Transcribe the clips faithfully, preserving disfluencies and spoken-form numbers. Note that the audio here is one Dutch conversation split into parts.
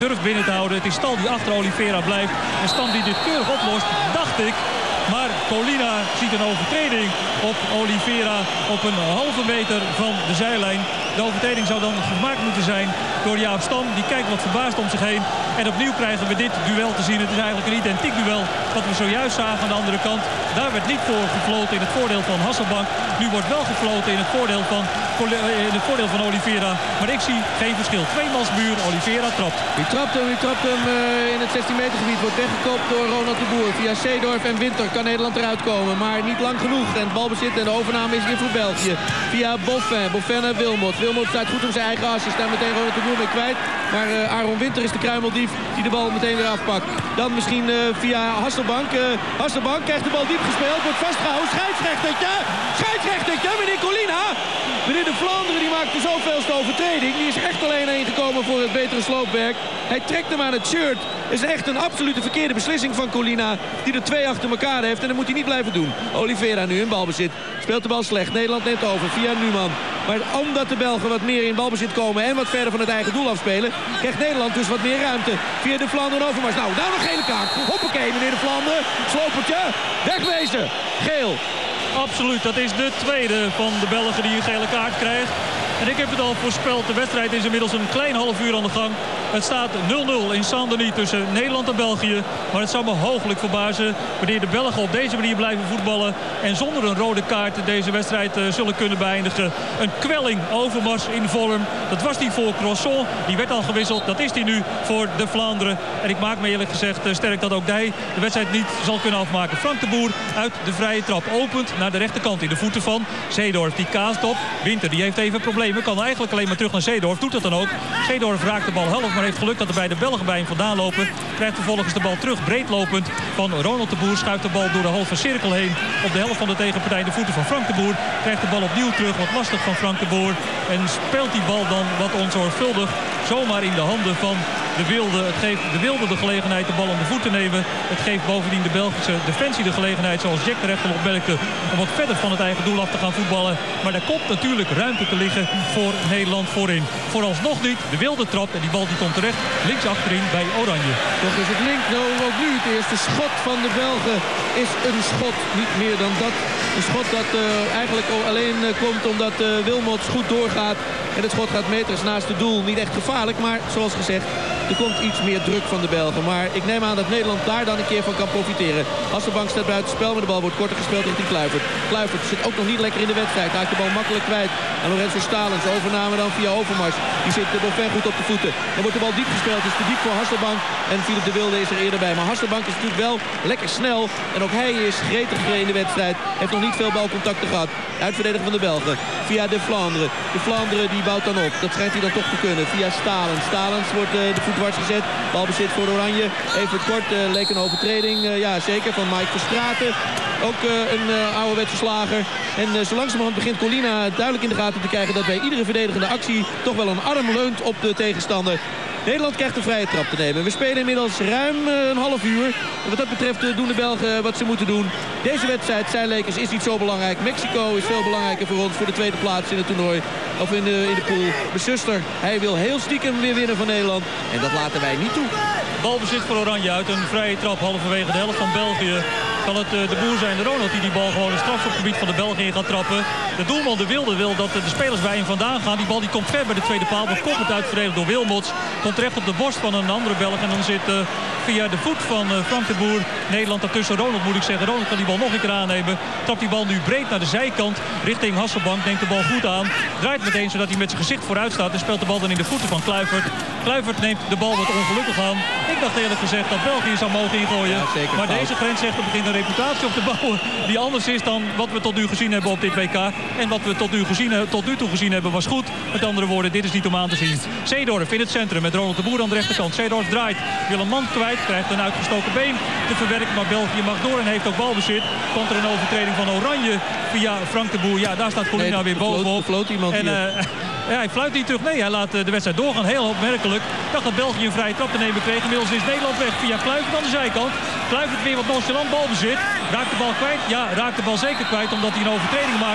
durft binnen te houden. Het is Stal die achter Oliveira blijft. En Stam die dit keurig oplost, dacht ik. Maar Colina ziet een overtreding op Oliveira op een halve meter van de zijlijn. De overtreding zou dan gemaakt moeten zijn door Jaap Stam. Die kijkt wat verbaasd om zich heen. En opnieuw krijgen we dit duel te zien. Het is eigenlijk een identiek duel wat we zojuist zagen aan de andere kant. Daar werd niet voor gefloten in het voordeel van Hasselbank. Nu wordt wel gefloten in het voordeel van, in het voordeel van Oliveira. Maar ik zie geen verschil. Tweemansmuur, Oliveira trapt. Die trapt hem, die trapt hem uh, in het zestien meter gebied. Wordt weggekoopt door Ronald de Boer. Via Seedorf en Winter kan Nederland eruit komen. Maar niet lang genoeg. En het balbezit en de overname is weer voor België. Via Boffin. Boffin naar Wilmot. Wilmot staat goed om zijn eigen as. Je staat meteen Ronald de Boer mee kwijt. Maar uh, Aaron Winter is de kruimeldief die de bal meteen weer afpakt. Dan misschien uh, via Hasselbank. Uh, Hasselbank krijgt de bal diep gespeeld. Wordt vastgehouden. Scheidsrechtertje. Scheidsrechtertje. Meneer Colina. Meneer de Vlaanderen die maakt de zoveelste overtreding. Die is echt alleen heen gekomen voor het betere sloopwerk. Hij trekt hem aan het shirt. Het is echt een absolute verkeerde beslissing van Colina. Die er twee achter elkaar heeft. En dat moet hij niet blijven doen. Oliveira nu in balbezit. Speelt de bal slecht. Nederland neemt over via Numan. Maar omdat de Belgen wat meer in balbezit komen en wat verder van het eigen doel afspelen, krijgt Nederland dus wat meer ruimte. Via de Vlaanderen Overmars. Nou, daar nog gele kaart. Hoppakee, meneer de Vlaanderen. Slopertje. Wegwezen. Geel. Absoluut, dat is de tweede van de Belgen die een gele kaart krijgt. En ik heb het al voorspeld, de wedstrijd is inmiddels een klein half uur aan de gang. Het staat nul nul in Saint-Denis tussen Nederland en België. Maar het zou me hooglijk verbazen wanneer de Belgen op deze manier blijven voetballen. En zonder een rode kaart deze wedstrijd uh, zullen kunnen beëindigen. Een kwelling, Overmars in vorm. Dat was die voor Croissant. Die werd al gewisseld. Dat is die nu voor de Vlaanderen. En ik maak me eerlijk gezegd uh, sterk dat ook hij de wedstrijd niet zal kunnen afmaken. Frank de Boer uit de vrije trap. Opent naar de rechterkant in de voeten van Seedorf. Die kaast op. Winter die heeft even problemen. Kan eigenlijk alleen maar terug naar Seedorf. Doet dat dan ook. Seedorf raakt de bal half. Maar heeft geluk dat er bij de Belgen bij hem vandaan lopen. Krijgt vervolgens de bal terug. Breedlopend van Ronald de Boer. Schuift de bal door de halve cirkel heen. Op de helft van de tegenpartij in de voeten van Frank de Boer. Krijgt de bal opnieuw terug. Wat lastig van Frank de Boer. En speelt die bal dan wat onzorgvuldig. Zomaar in de handen van de Wilde. Het geeft de Wilde de gelegenheid de bal om de voet te nemen. Het geeft bovendien de Belgische defensie de gelegenheid, zoals Jack terecht al opmerkte, om wat verder van het eigen doel af te gaan voetballen. Maar daar komt natuurlijk ruimte te liggen voor Nederland voorin. Vooralsnog niet. De Wilde trapt en die bal die komt terecht links achterin bij Oranje. Toch is het link. Nou, ook nu het eerste schot van de Belgen is een schot. Niet meer dan dat. Een schot dat uh, eigenlijk alleen uh, komt omdat uh, Wilmots goed doorgaat. En het schot gaat meters naast het doel. Niet echt gevaarlijk, maar zoals gezegd, er komt iets meer druk van de Belgen. Maar ik neem aan dat Nederland daar dan een keer van kan profiteren. Hasselbank staat buiten spel, maar de bal wordt korter gespeeld richting Kluivert. Kluivert zit ook nog niet lekker in de wedstrijd. Raakt de bal makkelijk kwijt aan Lorenzo Stalens. Overname dan via Overmars. Die zit de Boffin goed op de voeten. Dan wordt de bal diep gespeeld. Het is te diep voor Hasselbank. En Philip de Wilde is er eerder bij. Maar Hasselbank is natuurlijk wel lekker snel. En ook hij is gretig in de wedstrijd. Heeft nog niet veel balcontacten gehad. Uitverdediger van de Belgen. Via de Vlaanderen. De Vlaanderen die bouwt dan op. Dat schijnt hij dan toch te kunnen. Via Stalens. Stalens wordt uh, de voet dwars gezet. Balbezit voor Oranje. Even kort. Uh, leek een overtreding. Uh, ja, zeker. Van Mike Verstraeten. Ook uh, een uh, ouderwetse slager. En uh, zo langzamerhand begint Colina duidelijk in de gaten te krijgen dat bij iedere verdedigende actie toch wel een arm leunt op de tegenstander. Nederland krijgt een vrije trap te nemen. We spelen inmiddels ruim uh, een half uur. En wat dat betreft uh, doen de Belgen wat ze moeten doen. Deze wedstrijd, zijn lekers, is niet zo belangrijk. Mexico is veel belangrijker voor ons voor de tweede plaats in het toernooi. Of in de, in de pool. Mijn zuster, hij wil heel stiekem weer winnen van Nederland. En dat laten wij niet toe. Balbezit voor Oranje uit een vrije trap halverwege de helft van België. Kan het uh, de Boer zijn, de Ronald, die die bal gewoon een strafschopgebied van de Belgen in gaat trappen. De doelman de Wilde wil dat uh, de spelers bij hem vandaan gaan. Die bal die komt ver bij de tweede paal. Wordt koppend uitverdedigd door Wilmots. Komt terecht op de borst van een andere Belg. En dan zit uh, via de voet van uh, Frank de Boer Nederland daartussen. Ronald moet ik zeggen. Ronald kan die bal nog een keer aannemen. Trapt die bal nu breed naar de zijkant. Richting Hasselbank. Neemt de bal goed aan. Draait meteen zodat hij met zijn gezicht vooruit staat. En speelt de bal dan in de voeten van Kluivert. Kluivert neemt de bal wat ongelukkig aan. Ik dacht eerlijk gezegd dat België zou mogen ingooien. Ja, zeker, maar fout. Deze grensrechter begint een reputatie op te bouwen die anders is dan wat we tot nu gezien hebben op dit W K. En wat we tot nu, gezien, tot nu toe gezien hebben was goed. Met andere woorden, dit is niet om aan te zien. Seedorf in het centrum met Ronald de Boer aan de rechterkant. Seedorf draait, wil een man kwijt, krijgt een uitgestoken been te verwerken. Maar België mag door en heeft ook balbezit. Komt er een overtreding van Oranje via Frank de Boer. Ja, daar staat Colina nee, weer bovenop. Floot iemand en, uh, ja, hij fluit niet terug. Nee, hij laat de wedstrijd doorgaan. Heel opmerkelijk. Ik dacht dat België een vrije trap te nemen kreeg. Inmiddels is Nederland weg via Kluivert aan de zijkant. Kluivert weer wat nonchalant balbezit. Raakt de bal kwijt? Ja, raakt de bal zeker kwijt omdat hij een overtreding maakt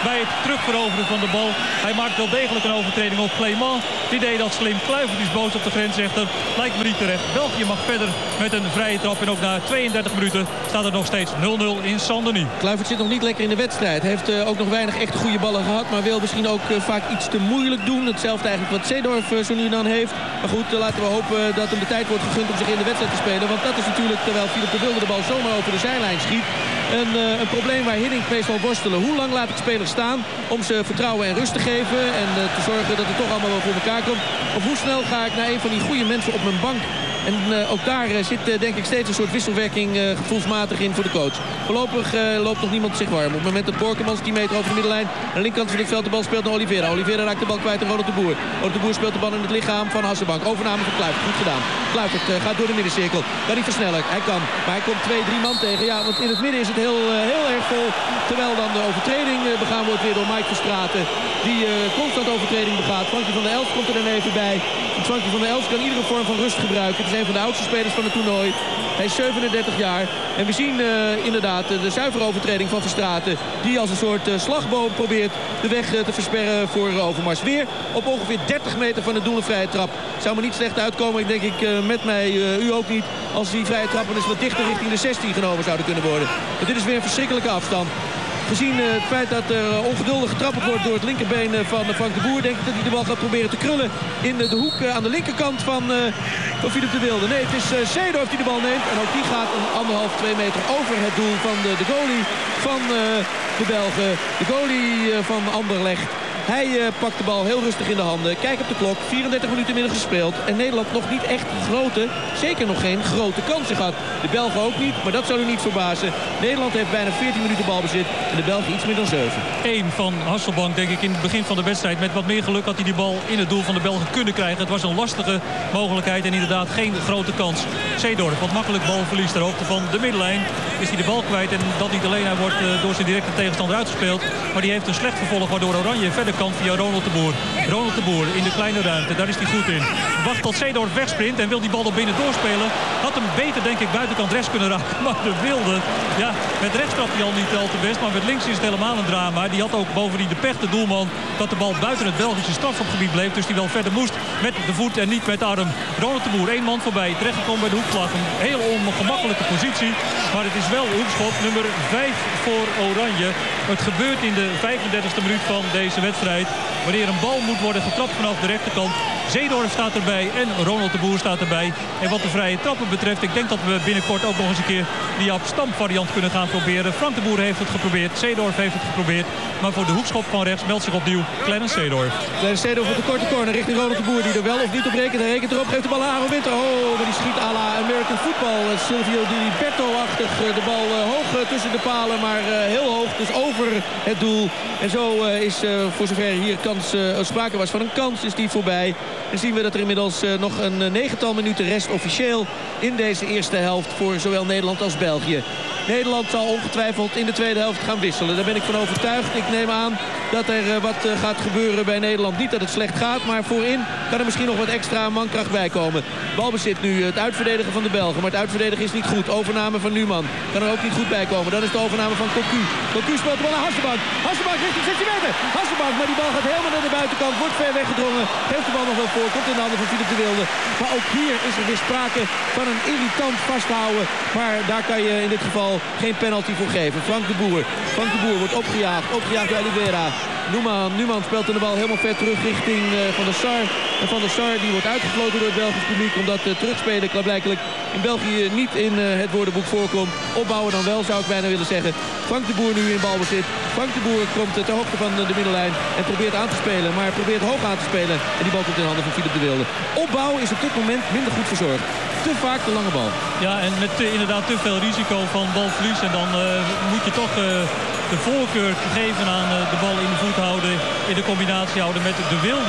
bij het terugveroveren van de bal. Hij maakt wel degelijk een overtreding op Clément. Die deed dat slim. Kluivert is boos op de grensrechter. Lijkt me niet terecht. België mag verder met een vrije trap. En ook na tweeëndertig minuten staat er nog steeds nul nul in Saint-Denis. Kluivert zit nog niet lekker in de wedstrijd. Heeft uh, ook nog weinig echt goede ballen gehad. Maar wil misschien ook uh, vaak iets te moeilijk doen. Hetzelfde eigenlijk wat Seedorf uh, zo nu dan heeft. Maar goed, uh, laten we hopen dat hem de tijd wordt gegund om zich in de wedstrijd te spelen. Want dat is natuurlijk, terwijl Philippe de Wilde de bal zomaar over de zijlijn schiet, Een, uh, een probleem waar Hiddink meestal worstelen. Hoe lang laat ik spelers staan om ze vertrouwen en rust te geven. En uh, te zorgen dat het toch allemaal wel voor elkaar komt. Of hoe snel ga ik naar een van die goede mensen op mijn bank. En uh, ook daar uh, zit uh, denk ik steeds een soort wisselwerking uh, gevoelsmatig in voor de coach. Voorlopig uh, loopt nog niemand zich warm. Op het moment dat Borkemans tien meter over de middenlijn aan de linkerkant van het veld de bal speelt naar Oliveira. Oliveira raakt de bal kwijt aan Ronald de Boer. Ronald de Boer speelt de bal in het lichaam van Hasselbank. Overname van Kluivert. Goed gedaan. Kluivert uh, gaat door de middencirkel. Kan niet versnellen. Hij kan. Maar hij komt twee, drie man tegen. Ja, want in het midden is het heel, uh, heel erg vol. Terwijl dan de overtreding uh, begaan wordt weer door Mike Verstraeten. Die uh, constant overtreding begaat. Frankie van der Elst komt er dan even bij. Frankie van der Elst kan iedere vorm van rust gebruiken. Het is een van de oudste spelers van het toernooi. Hij is zevenendertig jaar. En we zien uh, inderdaad uh, de zuivere overtreding van Verstraeten. Die als een soort uh, slagboom probeert de weg uh, te versperren voor uh, Overmars. Weer op ongeveer dertig meter van de doel een vrije trap. Zou me niet slecht uitkomen. Ik denk ik uh, met mij, uh, u ook niet. Als die vrije trappen eens wat dichter richting de zestien genomen zouden kunnen worden. Maar dit is weer een verschrikkelijke afstand. Gezien uh, het feit dat er uh, ongeduldig getrappeld wordt door het linkerbeen uh, van uh, Frank de Boer, denk ik dat hij de bal gaat proberen te krullen in uh, de hoek uh, aan de linkerkant van, uh, van Philippe de Wilde. Nee, het is uh, Seedorf die de bal neemt. En ook die gaat een anderhalf, twee meter over het doel van de, de goalie van uh, de Belgen. De goalie uh, van Anderlecht. Hij uh, pakt de bal heel rustig in de handen. Kijk op de klok. vierendertig minuten inmiddels gespeeld. En Nederland nog niet echt grote, zeker nog geen grote kansen gehad. De Belgen ook niet, maar dat zou u niet verbazen. Nederland heeft bijna veertien minuten balbezit. En de Belgen iets meer dan zeven. Eén van Hasselbank, denk ik, in het begin van de wedstrijd. Met wat meer geluk had hij die bal in het doel van de Belgen kunnen krijgen. Het was een lastige mogelijkheid en inderdaad geen grote kans. Seedorf, wat makkelijk balverlies ter hoogte van de middenlijn. Is hij de bal kwijt en dat niet alleen. Hij wordt uh, door zijn directe tegenstander uitgespeeld. Maar die heeft een slecht vervolg waardoor Oranje verder kan via Ronald de Boer. Ronald de Boer in de kleine ruimte, daar is hij goed in. Wacht tot Seedorf wegsprint en wil die bal er binnen doorspelen. Had hem beter denk ik buitenkant rechts kunnen raken. Maar de Wilde, ja, met rechts trapt hij al niet al te best. Maar met links is het helemaal een drama. Die had ook bovendien de pech, de doelman, dat de bal buiten het Belgische strafschopgebied bleef. Dus die wel verder moest met de voet en niet met de arm. Ronald de Boer, één man voorbij. Terechtgekomen bij de hoekvlag. Een heel ongemakkelijke positie. Maar het is wel hoekschop nummer vijf voor Oranje. Het gebeurt in de vijfendertigste minuut van deze wedstrijd. Wanneer een bal moet worden getrapt vanaf de rechterkant. Zeedorf staat erbij en Ronald de Boer staat erbij. En wat de vrije trappen betreft, ik denk dat we binnenkort ook nog eens een keer die Jaap Stamp variant kunnen gaan proberen. Frank de Boer heeft het geprobeerd, Zeedorf heeft het geprobeerd. Maar voor de hoekschop van rechts meldt zich opnieuw Clarence Seedorf. Clarence Seedorf op de korte corner richting Ronald de Boer. Die er wel of niet op rekent. Hij rekent erop, geeft de bal aan Aaron Winter. Oh, maar die schiet à la American Football. Silvio Di Berto-achtig. De bal uh, hoog uh, tussen de palen, maar uh, heel hoog. Dus over het doel. En zo uh, is uh, voor zover hier kans, uh, sprake was van een kans, is die voorbij. En zien we dat er inmiddels uh, nog een uh, negental minuten rest officieel in deze eerste helft voor zowel Nederland als België. Nederland zal ongetwijfeld in de tweede helft gaan wisselen. Daar ben ik van overtuigd. Ik neem aan dat er uh, wat uh, gaat gebeuren bij Nederland. Niet dat het slecht gaat, maar voorin kan er misschien nog wat extra mankracht bij komen. Balbezit nu, het uitverdedigen van de Belgen. Maar het uitverdedigen is niet goed. Overname van Numan kan er ook niet goed bij komen. Dan is de overname van Cocu. Cocu speelt de bal naar Hasselbank. Hasselbank richting zestien meter. Hasselbank, maar die bal gaat helemaal naar de buitenkant. Wordt ver weggedrongen. Geeft de bal nog wel voor. Komt in de handen van Philippe de Wilde. Maar ook hier is er weer sprake van een irritant vasthouden. Maar daar kan je in dit geval geen penalty voor geven. Frank de Boer. Frank de Boer wordt opgejaagd. Opgejaagd door Oliveira. Numan, Numan speelt de bal helemaal ver terug richting uh, Van der Sar. En Van der Sar die wordt uitgefloten door het Belgisch publiek. Omdat uh, terugspelen klaarblijkelijk in België niet in uh, het woordenboek voorkomt. Opbouwen dan wel, zou ik bijna willen zeggen. Frank de Boer nu in balbezit. Frank de Boer komt uh, ter hoogte van uh, de middenlijn. En probeert aan te spelen. Maar probeert hoog aan te spelen. En die bal komt in handen van Philippe de Wilde. Opbouw is op dit moment minder goed verzorgd. Te vaak de lange bal. Ja, en met uh, inderdaad te veel risico van balverlies. En dan uh, moet je toch uh, de voorkeur geven aan uh, de bal in de voet houden. In de combinatie houden met de Wilde.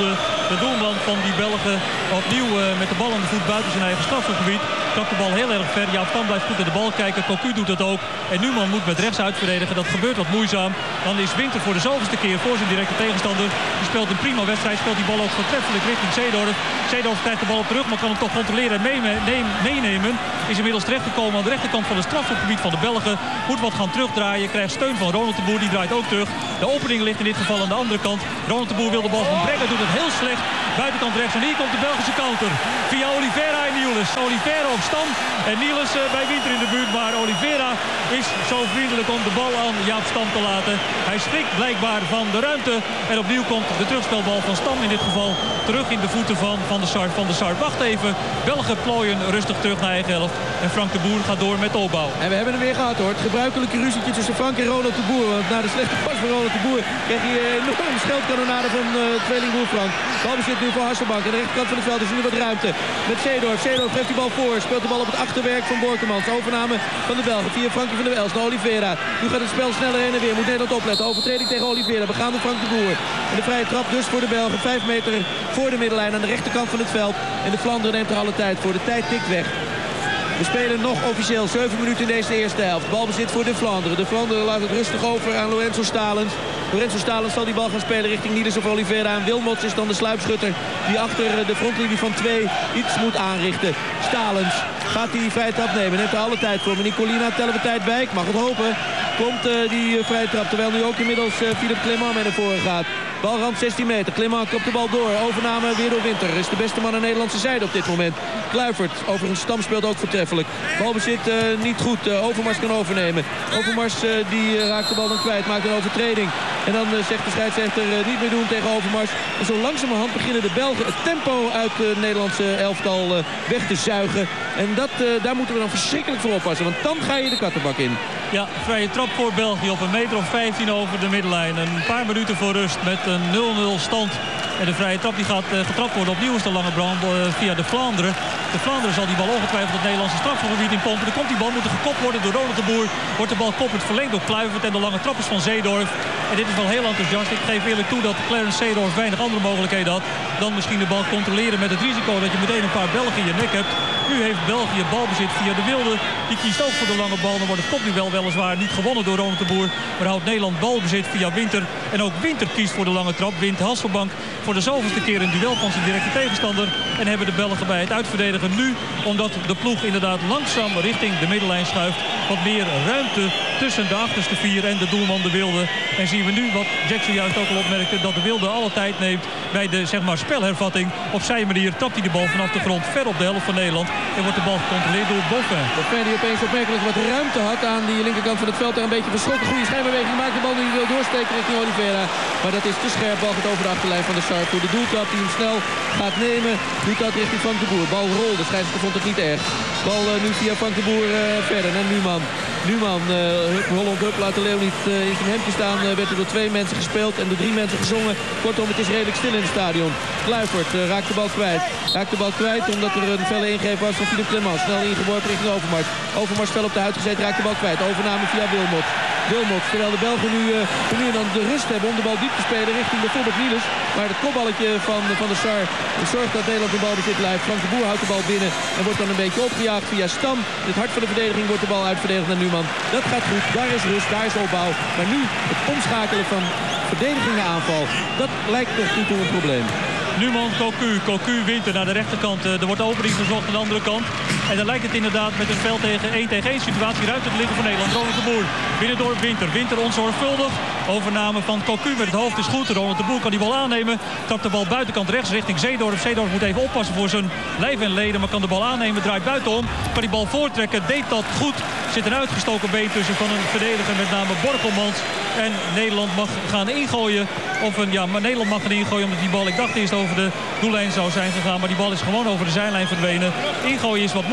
De doelman van die Belgen opnieuw uh, met de bal aan de voet buiten zijn eigen strafschopgebied. Trapt de bal heel erg ver. Jaap Stam blijft goed naar de bal kijken. Cocu doet dat ook. En Numan moet met rechts uitverdedigen. Dat gebeurt wat moeizaam. Dan is Winter voor de zoveelste keer voor zijn directe tegenstander. Die speelt een prima wedstrijd. Speelt die bal ook voortreffelijk richting Seedorf. Seedorf krijgt de bal op terug, maar kan hem toch controleren en meenemen. Is inmiddels terechtgekomen aan de rechterkant van het strafschopgebied van de Belgen. Moet wat gaan terugdraaien. Krijgt steun van Ronald de Boer. Die draait ook terug. De opening ligt in dit geval aan de andere kant. Ronald de Boer wil de bal gaan brengen. Doet het heel slecht. Buitenkant rechts. En hier komt de Belgische counter. Via Oliveira en Niels. Oliveira op Stam. En Niels uh, bij Winter in de buurt. Maar Oliveira is zo vriendelijk om de bal aan Jaap Stam te laten. Hij schrikt blijkbaar van de ruimte. En opnieuw komt de terugspelbal van Stam in dit geval terug in de voeten van Van der Sar. Van der Sar wacht even. Belgen plooien rustig terug naar eigen helft. En Frank de Boer gaat door met de opbouw. En we hebben hem weer gehad hoor. Het gebruikelijke ruzietje tussen Frank en Ronald de Boer. Want na de slechte pas van Ronald de Boer kreeg hij een enorme scheldkanonade van uh, tweelingboer Frank. Balbezit nu voor Hasselbank. Aan de rechterkant van het veld is nu wat ruimte. Met Seedorf. Seedorf geeft die bal voor. Speelt de bal op het achterwerk van Borkemans. Overname van de Belgen via Frankie van der Wels naar Oliveira. Nu gaat het spel sneller heen en weer. Moet Nederland opletten. Overtreding tegen Oliveira. Begaande Frank de Boer. En de vrije trap dus voor de Belgen. Vijf meter voor de middenlijn aan de rechterkant van het veld. En de Vlaanderen neemt er alle tijd voor. De tijd tikt weg. We spelen nog officieel zeven minuten in deze eerste helft. Balbezit voor de Vlaanderen. De Vlaanderen laat het rustig over aan Lorenzo Stalens. Lorenzo Stalens zal die bal gaan spelen richting Niels of Oliveira. En Wilmots is dan de sluipschutter die achter de frontlinie van twee iets moet aanrichten. Stalens gaat die vrije trap nemen. Neemt er alle tijd voor. Maar Nicolina tellen we tijd bij. Ik mag het hopen. Komt uh, die uh, vrije trap. Terwijl nu ook inmiddels uh, Philippe Clement mee naar voren gaat. Balrand zestien meter. Clement kopt de bal door. Overname weer door Winter. Is de beste man aan de Nederlandse zijde op dit moment. Kluivert. Overigens Stam speelt ook voortreffelijk. Balbezit uh, niet goed. Uh, Overmars kan overnemen. Overmars uh, die uh, raakt de bal dan kwijt. Maakt een overtreding. En dan uh, zegt de scheidsrechter uh, niet meer doen tegen Overmars. En zo langzamerhand beginnen de Belgen het tempo uit de Nederlandse elftal uh, weg te zuigen. En dat, uh, daar moeten we dan verschrikkelijk voor oppassen. Want dan ga je de kattenbak in. Ja, vrije trap voor België op een meter of vijftien over de middenlijn. Een paar minuten voor rust met een nul nul stand. En de vrije trap die gaat uh, getrapt worden. Opnieuw is de lange brand uh, via de Vlaanderen. De Vlaanderen zal die bal ongetwijfeld het Nederlandse strafgebied in pompen. Er komt die bal, moet er gekopt worden door Ronald de Boer. Wordt de bal koppend verlengd door Kluivert. En de lange trap is van Seedorf. En dit is wel heel enthousiast. Ik geef eerlijk toe dat Clarence Seedorf weinig andere mogelijkheden had dan misschien de bal controleren met het risico dat je meteen een paar Belgen in je nek hebt. Nu heeft België balbezit via de Wilde. Die kiest ook voor de lange bal. Dan wordt het kopduel weliswaar niet gewonnen door Ronald de Boer. Maar houdt Nederland balbezit via Winter. En ook Winter kiest voor de lange trap. Wint Hasselbank voor de zoveelste keer een duel van zijn directe tegenstander. En hebben de Belgen bij het uitverdedigen nu, omdat de ploeg inderdaad langzaam richting de middenlijn schuift, wat meer ruimte tussen de achterste vier en de doelman de Wilde. En zien we nu, wat Jackson juist ook al opmerkte, dat de Wilde alle tijd neemt bij de zeg maar, spelhervatting. Op zijn manier trapt hij de bal vanaf de grond ver op de helft van Nederland. En wordt de bal gecontroleerd door Boffin. Boffin die opeens opmerkelijk wat ruimte had aan die linkerkant van het veld. Daar een beetje verschrokken. Goede schijnbeweging. Maakt de bal nu wil doorsteken richting Oliveira. Maar dat is te scherp. Bal gaat over de achterlijn van de Sar. Voor de doeltrap die hem snel gaat nemen. Doet dat richting Frank de Boer. Bal rolde. Scheidsrechter vond het niet erg. Bal uh, nu via Frank de Boer uh, verder naar Numan. Numan, uh, Holland Hup laat de Leeuw niet uh, in zijn hemdje staan. Uh, werd er door twee mensen gespeeld en door drie mensen gezongen. Kortom, het is redelijk stil in het stadion. Kluivert uh, raakt de bal kwijt. Raakt de bal kwijt omdat er een felle ingreep was van Philippe Clement. Snel ingeworpen richting Overmars. Overmars fel op de huid gezet, raakt de bal kwijt. Overname via Wilmot. Wilmot, terwijl de Belgen nu, uh, nu en dan de rust hebben om de bal diep te spelen richting bijvoorbeeld Niels. Maar het kopballetje van, van de Sar zorgt dat Nederland de bal bezit blijft. Frank de Boer houdt de bal binnen en wordt dan een beetje opgejaagd via Stam. In het hart van de verdediging wordt de bal uitverdedigd naar Numan. Dat gaat goed, daar is rust, daar is opbouw. Maar nu het omschakelen van verdediging naar aanval. Dat lijkt toch niet toe een probleem. Numan, Cocu. Cocu wint er naar de rechterkant. Er wordt opening gezocht aan de andere kant. En dan lijkt het inderdaad met een veld tegen één tegen één situatie ruimte te liggen voor Nederland. Ronald de Boer binnen door Winter. Winter onzorgvuldig. Overname van Cocu met het hoofd is goed. Ronald de Boer kan die bal aannemen. Trapt de bal buitenkant rechts richting Seedorf. Seedorf moet even oppassen voor zijn lijf en leden. Maar kan de bal aannemen. Draait buitenom. Kan die bal voortrekken. Deed dat goed. Zit een uitgestoken been tussen van een verdediger. Met name Borkelmans. En Nederland mag gaan ingooien. Of een, ja, maar Nederland mag gaan ingooien omdat die bal, ik dacht eerst over de doellijn zou zijn gegaan. Maar die bal is gewoon over de zijlijn verdwenen. Ingooien is wat moeilijk.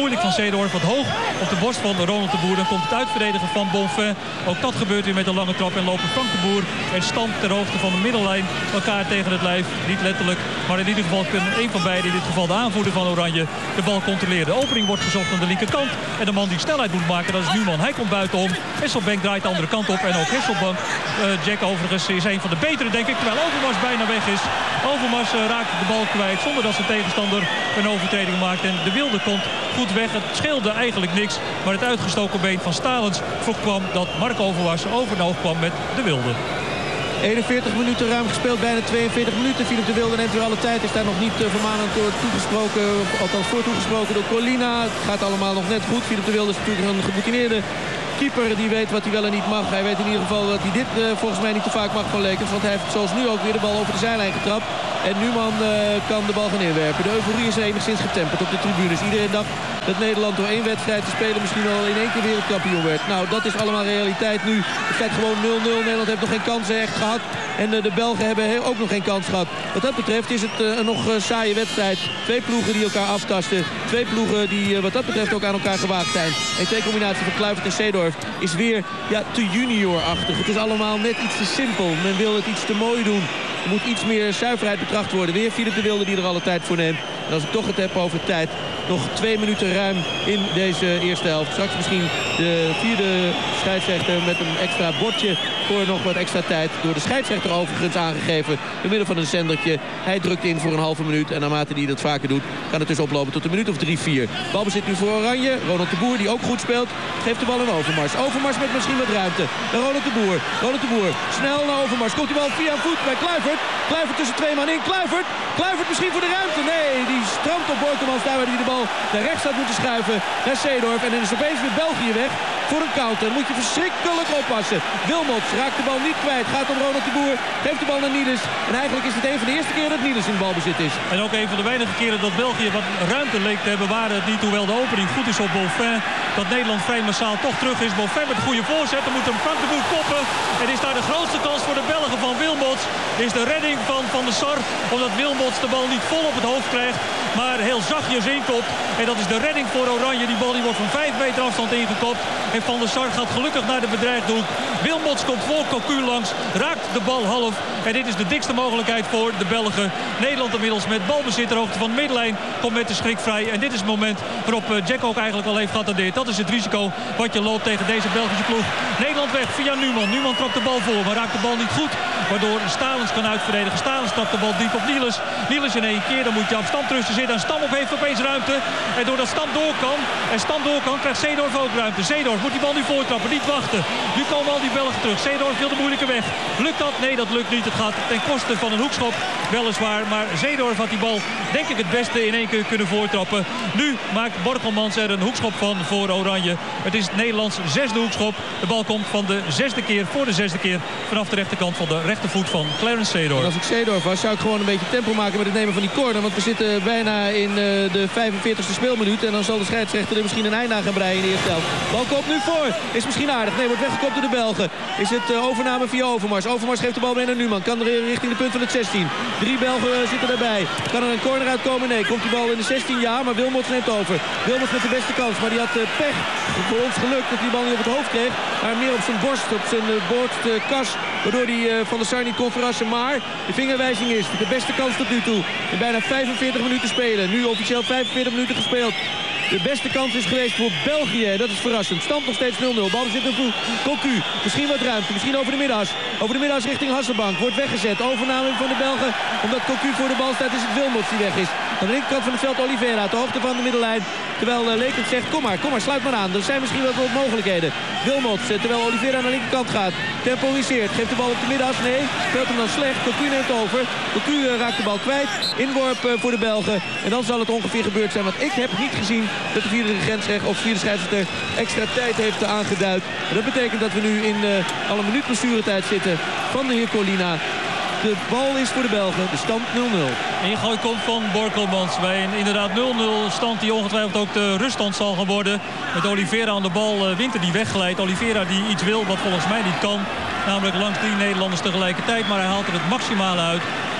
moeilijk van Seedorf. Wat hoog op de borst van Ronald de Boer. Dan komt het uitverdedigen van Bonfin. Ook dat gebeurt weer met een lange trap. En lopen Frank de Boer en Stam ter hoogte van de middellijn elkaar tegen het lijf. Niet letterlijk, maar in ieder geval kan een van beiden, in dit geval de aanvoerder van Oranje, de bal controleren. De opening wordt gezocht aan de linkerkant. En de man die snelheid moet maken, dat is Numan. Hij komt buitenom. Hesselbank draait de andere kant op. En ook Hesselbank, uh, Jack overigens, is een van de betere, denk ik. Terwijl Overmars bijna weg is. Overmars uh, raakt de bal kwijt zonder dat zijn tegenstander een overtreding maakt. En de Wilde komt goed weg. Het scheelde eigenlijk niks. Maar het uitgestoken been van Stalens voorkwam dat Mark Overmars over de oog kwam met de Wilde. eenenveertig minuten ruim gespeeld, bijna tweeënveertig minuten. Philip de Wilde neemt weer alle tijd. Is daar nog niet uh, vermanend door toegesproken, althans voor toegesproken door Colina. Het gaat allemaal nog net goed. Philip de Wilde is natuurlijk een geroutineerde keeper die weet wat hij wel en niet mag. Hij weet in ieder geval dat hij dit uh, volgens mij niet te vaak mag van Lekens. Want hij heeft zoals nu ook weer de bal over de zijlijn getrapt. En Numan uh, kan de bal gaan inwerpen. De euforie is enigszins getemperd op de tribunes. Iedereen dacht dat Nederland door één wedstrijd te spelen misschien wel in één keer wereldkampioen werd. Nou, dat is allemaal realiteit nu. Het gaat gewoon nul nul. Nederland heeft nog geen kansen echt gehad. En uh, de Belgen hebben ook nog geen kans gehad. Wat dat betreft is het uh, een nog uh, saaie wedstrijd. Twee ploegen die elkaar aftasten. Twee ploegen die uh, wat dat betreft ook aan elkaar gewaagd zijn. En twee combinaties van Kluivert en Seedorf is weer ja, te juniorachtig. Het is allemaal net iets te simpel. Men wil het iets te mooi doen. Er moet iets meer zuiverheid betracht worden. Weer Philip de Wilde die er alle tijd voor neemt. En als ik toch het heb over tijd. Nog twee minuten ruim in deze eerste helft. Straks misschien de vierde scheidsrechter met een extra bordje voor nog wat extra tijd. Door de scheidsrechter overigens aangegeven. Door middel van een zendertje. Hij drukt in voor een halve minuut. En naarmate hij dat vaker doet, kan het dus oplopen tot een minuut of drie, vier. Balbezit nu voor Oranje. Ronald de Boer, die ook goed speelt, geeft de bal aan Overmars. Overmars met misschien wat ruimte. Naar Ronald de Boer. Ronald de Boer. Snel naar Overmars. Komt die bal via een voet bij Kluivert. Kluivert tussen twee man in. Kluivert. Kluivert misschien voor de ruimte. Nee, die stramt op Borkelmans. Daar waar hij de bal naar rechts had moeten schuiven. Naar Seedorf. En dan is opeens weer België weg voor een counter. Dan moet je verschrikkelijk oppassen. Wilmots raakt de bal niet kwijt. Gaat om Ronald de Boer. Geeft de bal naar Niels. En eigenlijk is het een van de eerste keren dat Niels in balbezit is. En ook een van de weinige keren dat België wat ruimte leek te hebben. Waar het niet, hoewel de opening goed is op Bonfin. Dat Nederland vrij massaal toch terug is. Bonfin met een goede voorzet. Dan moet hem Frank de Boer koppen. En is daar de grootste kans voor de Belgen van Wilmots. Is de redding van Van der Sar. Omdat Wilmots de bal niet vol op het hoofd krijgt. Maar heel zachtjes inkopt. En dat is de redding voor Oranje. Die bal die wordt van vijf meter afstand ingekopt. En Van der Sar gaat gelukkig naar de bedreigdoek. Wilmots komt voor Cocu langs. Raakt de bal half. En dit is de dikste mogelijkheid voor de Belgen. Nederland inmiddels met balbezit ter hoogte van de middenlijn. Komt met de schrik vrij. En dit is het moment waarop Jack ook eigenlijk al heeft geattendeerd. Dat is het risico wat je loopt tegen deze Belgische ploeg. Nederland weg via Numan. Numan trapt de bal voor. Maar raakt de bal niet goed. Waardoor Stalens kan uitverdedigen. Stalens trapt de bal diep op Niels. Niels in één keer. Dan moet je op Stam terug zitten. En Stam op heeft opeens ruimte. En doordat Stam door kan. En Stam door kan. Krijgt Seedorf ook ruimte. Seedorf moet die bal nu voortrappen. Niet wachten. Nu komen al die Belgen terug. Seedorf wil de moeilijke weg. Lukt dat? Nee, dat lukt niet. Het gaat ten koste van een hoekschop. Weliswaar. Maar Seedorf had die bal denk ik het beste in één keer kunnen voortrappen. Nu maakt Borkelmans er een hoekschop van voor Oranje. Het is het Nederlands zesde hoekschop. De bal komt van de zesde keer voor de zesde keer vanaf de rechterkant van de rechtervoet van Clarence Seedorf. En als ik Seedorf was, zou ik gewoon een beetje tempo maken met het nemen van die corner. Want we zitten bijna in uh, de vijfenveertigste speelminuut. En dan zal de scheidsrechter er misschien een eind aan gaan breien in de eerste helft. Bal komt nu voor. Is misschien aardig. Nee, wordt weggekopt door de Belgen. Is het uh, overname via Overmars. Overmars geeft de bal mee naar Numan. Kan er richting de punt van het zestien. Drie Belgen uh, zitten erbij. Kan er een corner uitkomen? Nee. Komt die bal in de zestien? Ja, maar Wilmots neemt over. Wilmots met de beste kans. Maar die had uh, pech. Voor ons gelukt dat hij de bal niet op het hoofd kreeg. Maar meer op zijn borst, op zijn uh, boordkas. Uh, waardoor hij uh, Van der Sar niet kon verrassen. Maar de vingerwijzing is de beste kans tot nu toe. In bijna vijfenveertig minuten spelen. Nu officieel vijfenveertig minuten gespeeld. De beste kans is geweest voor België. Dat is verrassend. Stand nog steeds nul nul. Bal zit een Cocu. Misschien wat ruimte. Misschien over de middags. Over de middags richting Hasselbank. Wordt weggezet. Overname van de Belgen. Omdat Cocu voor de bal staat is het Wilmots die weg is. Aan de linkerkant van het veld Oliveira. Ter hoogte van de middellijn. Terwijl uh, Lekens zegt kom maar. Kom maar. Sluit maar aan. Er zijn misschien wel wat mogelijkheden. Wilmots. Uh, terwijl Oliveira naar de linkerkant gaat. Temporiseert. Geeft de bal op de middags. Nee. Speelt hem dan slecht. Cocu neemt over. Cocu uh, raakt de bal kwijt. Inworp uh, voor de Belgen. En dan zal het ongeveer gebeurd zijn. Want ik heb niet gezien dat de vierde grensrechter of vierde scheidsrechter extra tijd heeft aangeduid. En dat betekent dat we nu in uh, al een minuut blessuretijd zitten van de heer Colina. De bal is voor de Belgen, de stand nul nul. Ingooi komt van Borkelmans bij een inderdaad nul nul stand die ongetwijfeld ook de ruststand zal gaan worden. Met Oliveira aan de bal, uh, Winter die wegglijdt. Oliveira die iets wil wat volgens mij niet kan. Namelijk langs drie Nederlanders tegelijkertijd, maar hij haalt er het maximale uit.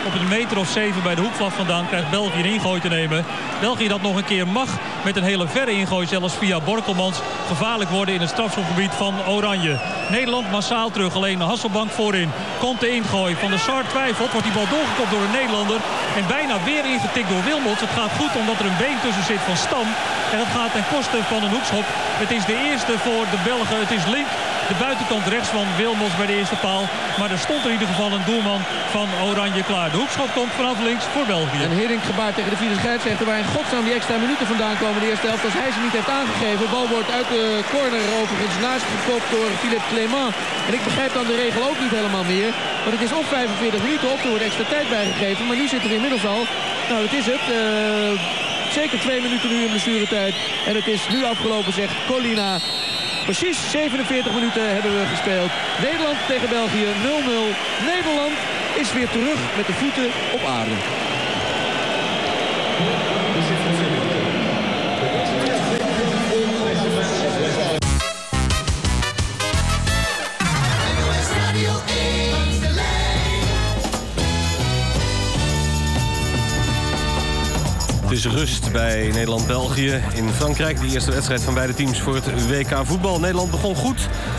op een meter of zeven bij de hoekvlag vandaan krijgt België een ingooi te nemen. België dat nog een keer mag met een hele verre ingooi, zelfs via Borkelmans, gevaarlijk worden in het strafschopgebied van Oranje. Nederland massaal terug, alleen Hasselbank voorin. Komt de ingooi van de Sar, twijfelt, wordt die bal doorgekopt door een Nederlander. En bijna weer ingetikt door Wilmots. Het gaat goed omdat er een been tussen zit van Stam. En dat gaat ten koste van een hoekschop. Het is de eerste voor de Belgen. Het is Link, de buitenkant rechts van Wilmots bij de eerste paal. Maar er stond in ieder geval een doelman van Oranje klaar. De hoekschop komt vanaf links voor België. En Hiddink gebaard tegen de vierde scheidsrechter, waar in godsnaam die extra minuten vandaan komen de eerste helft als hij ze niet heeft aangegeven. De bal wordt uit de corner overigens naast gekopt door Philippe Clément. En ik begrijp dan de regel ook niet helemaal meer. Want het is op vijfenveertig minuten op, er wordt extra tijd bijgegeven. Maar nu zitten we inmiddels al, nou dat is het, uh, zeker twee minuten nu in blessuretijd. En het is nu afgelopen, zegt Colina. Precies zevenenveertig minuten hebben we gespeeld. Nederland tegen België nul nul. Nederland is weer terug met de voeten op aarde. Het is rust bij Nederland-België in Frankrijk. De eerste wedstrijd van beide teams voor het W K voetbal. Nederland begon goed.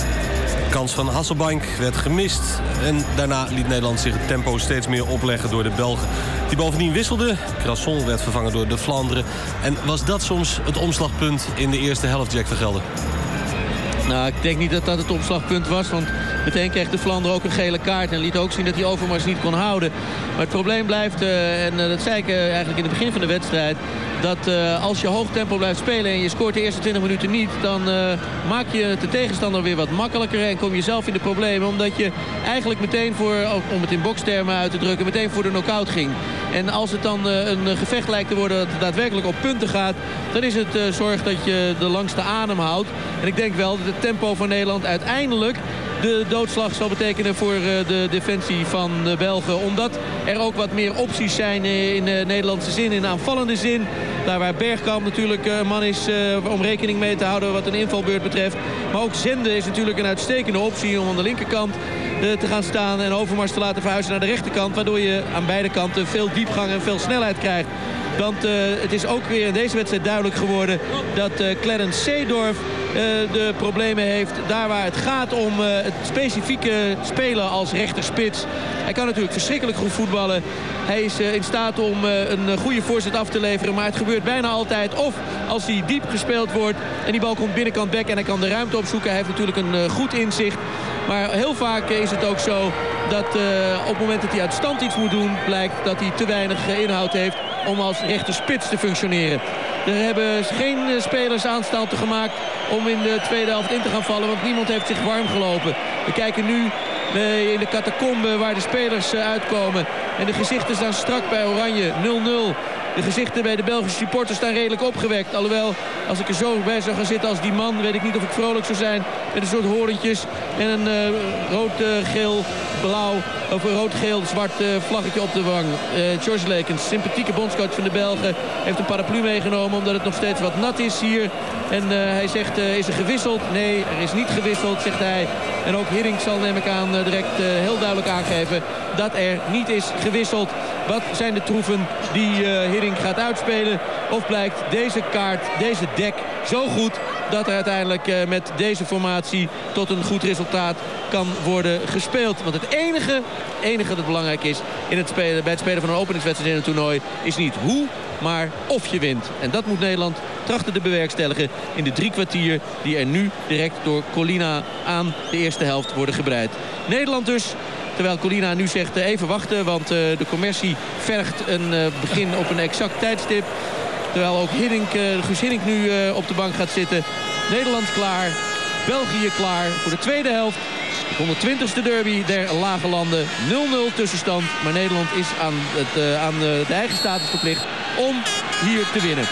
De kans van Hasselbank werd gemist. En daarna liet Nederland zich het tempo steeds meer opleggen door de Belgen. Die bovendien wisselde. Crasson werd vervangen door de Vlaanderen. En was dat soms het omslagpunt in de eerste helft, Jack Vergelder? Nou, ik denk niet dat dat het omslagpunt was. Want meteen kreeg de Vlaanderen ook een gele kaart. En liet ook zien dat hij Overmars niet kon houden. Maar het probleem blijft, uh, en uh, dat zei ik uh, eigenlijk in het begin van de wedstrijd, dat uh, als je hoog tempo blijft spelen en je scoort de eerste twintig minuten niet, dan uh, maak je de tegenstander weer wat makkelijker en kom je zelf in de problemen. Omdat je eigenlijk meteen voor, om het in bokstermen uit te drukken, meteen voor de knock-out ging. En als het dan uh, een gevecht lijkt te worden dat het daadwerkelijk op punten gaat, dan is het uh, zorg dat je de langste adem houdt. En ik denk wel dat het tempo van Nederland uiteindelijk de doodslag zal betekenen voor uh, de defensie van de Belgen. Omdat er ook wat meer opties zijn uh, in de Nederlandse zin, in de aanvallende zin. Daar waar Bergkamp natuurlijk een man is uh, om rekening mee te houden wat een invalbeurt betreft. Maar ook Zende is natuurlijk een uitstekende optie om aan de linkerkant uh, te gaan staan en Overmars te laten verhuizen naar de rechterkant. Waardoor je aan beide kanten veel diepgang en veel snelheid krijgt. Want uh, het is ook weer in deze wedstrijd duidelijk geworden dat uh, Clarence Seedorf uh, de problemen heeft. Daar waar het gaat om uh, het specifieke spelen als rechterspits. Hij kan natuurlijk verschrikkelijk goed voetballen. Hij is uh, in staat om uh, een goede voorzet af te leveren. Maar het gebeurt bijna altijd. Of als hij diep gespeeld wordt en die bal komt binnenkant back en hij kan de ruimte opzoeken. Hij heeft natuurlijk een uh, goed inzicht. Maar heel vaak is het ook zo dat uh, op het moment dat hij uit stand iets moet doen, blijkt dat hij te weinig uh, inhoud heeft om als rechterspits te functioneren. Er hebben geen uh, spelers aanstalten gemaakt om in de tweede helft in te gaan vallen, want niemand heeft zich warm gelopen. We kijken nu uh, in de catacombe waar de spelers uh, uitkomen. En de gezichten staan strak bij Oranje, nul nul. De gezichten bij de Belgische supporters staan redelijk opgewekt. Alhoewel, als ik er zo bij zou gaan zitten als die man, weet ik niet of ik vrolijk zou zijn. Met een soort horentjes en een uh, rood, uh, geel, blauw, of een rood, geel, zwart uh, vlaggetje op de wang. Uh, George Lekens, sympathieke bondscoach van de Belgen, heeft een paraplu meegenomen omdat het nog steeds wat nat is hier. En uh, hij zegt, uh, is er gewisseld? Nee, er is niet gewisseld, zegt hij. En ook Hiddink zal, neem ik aan, uh, direct uh, heel duidelijk aangeven dat er niet is gewisseld. Wat zijn de troeven die uh, Hiddink gaat uitspelen? Of blijkt deze kaart, deze dek zo goed dat er uiteindelijk uh, met deze formatie tot een goed resultaat kan worden gespeeld. Want het enige, enige dat belangrijk is in het spelen, bij het spelen van een openingswedstrijd in een toernooi is niet hoe, maar of je wint. En dat moet Nederland trachten te bewerkstelligen in de drie kwartier die er nu direct door Colina aan de eerste helft worden gebreid. Nederland dus. Terwijl Colina nu zegt uh, even wachten, want uh, de commercie vergt een uh, begin op een exact tijdstip. Terwijl ook Hiddink, uh, Guus Hiddink nu uh, op de bank gaat zitten. Nederland klaar, België klaar voor de tweede helft. De honderdtwintigste derby der lage landen. nul nul tussenstand, maar Nederland is aan, het, uh, aan uh, de eigen status verplicht om hier te winnen.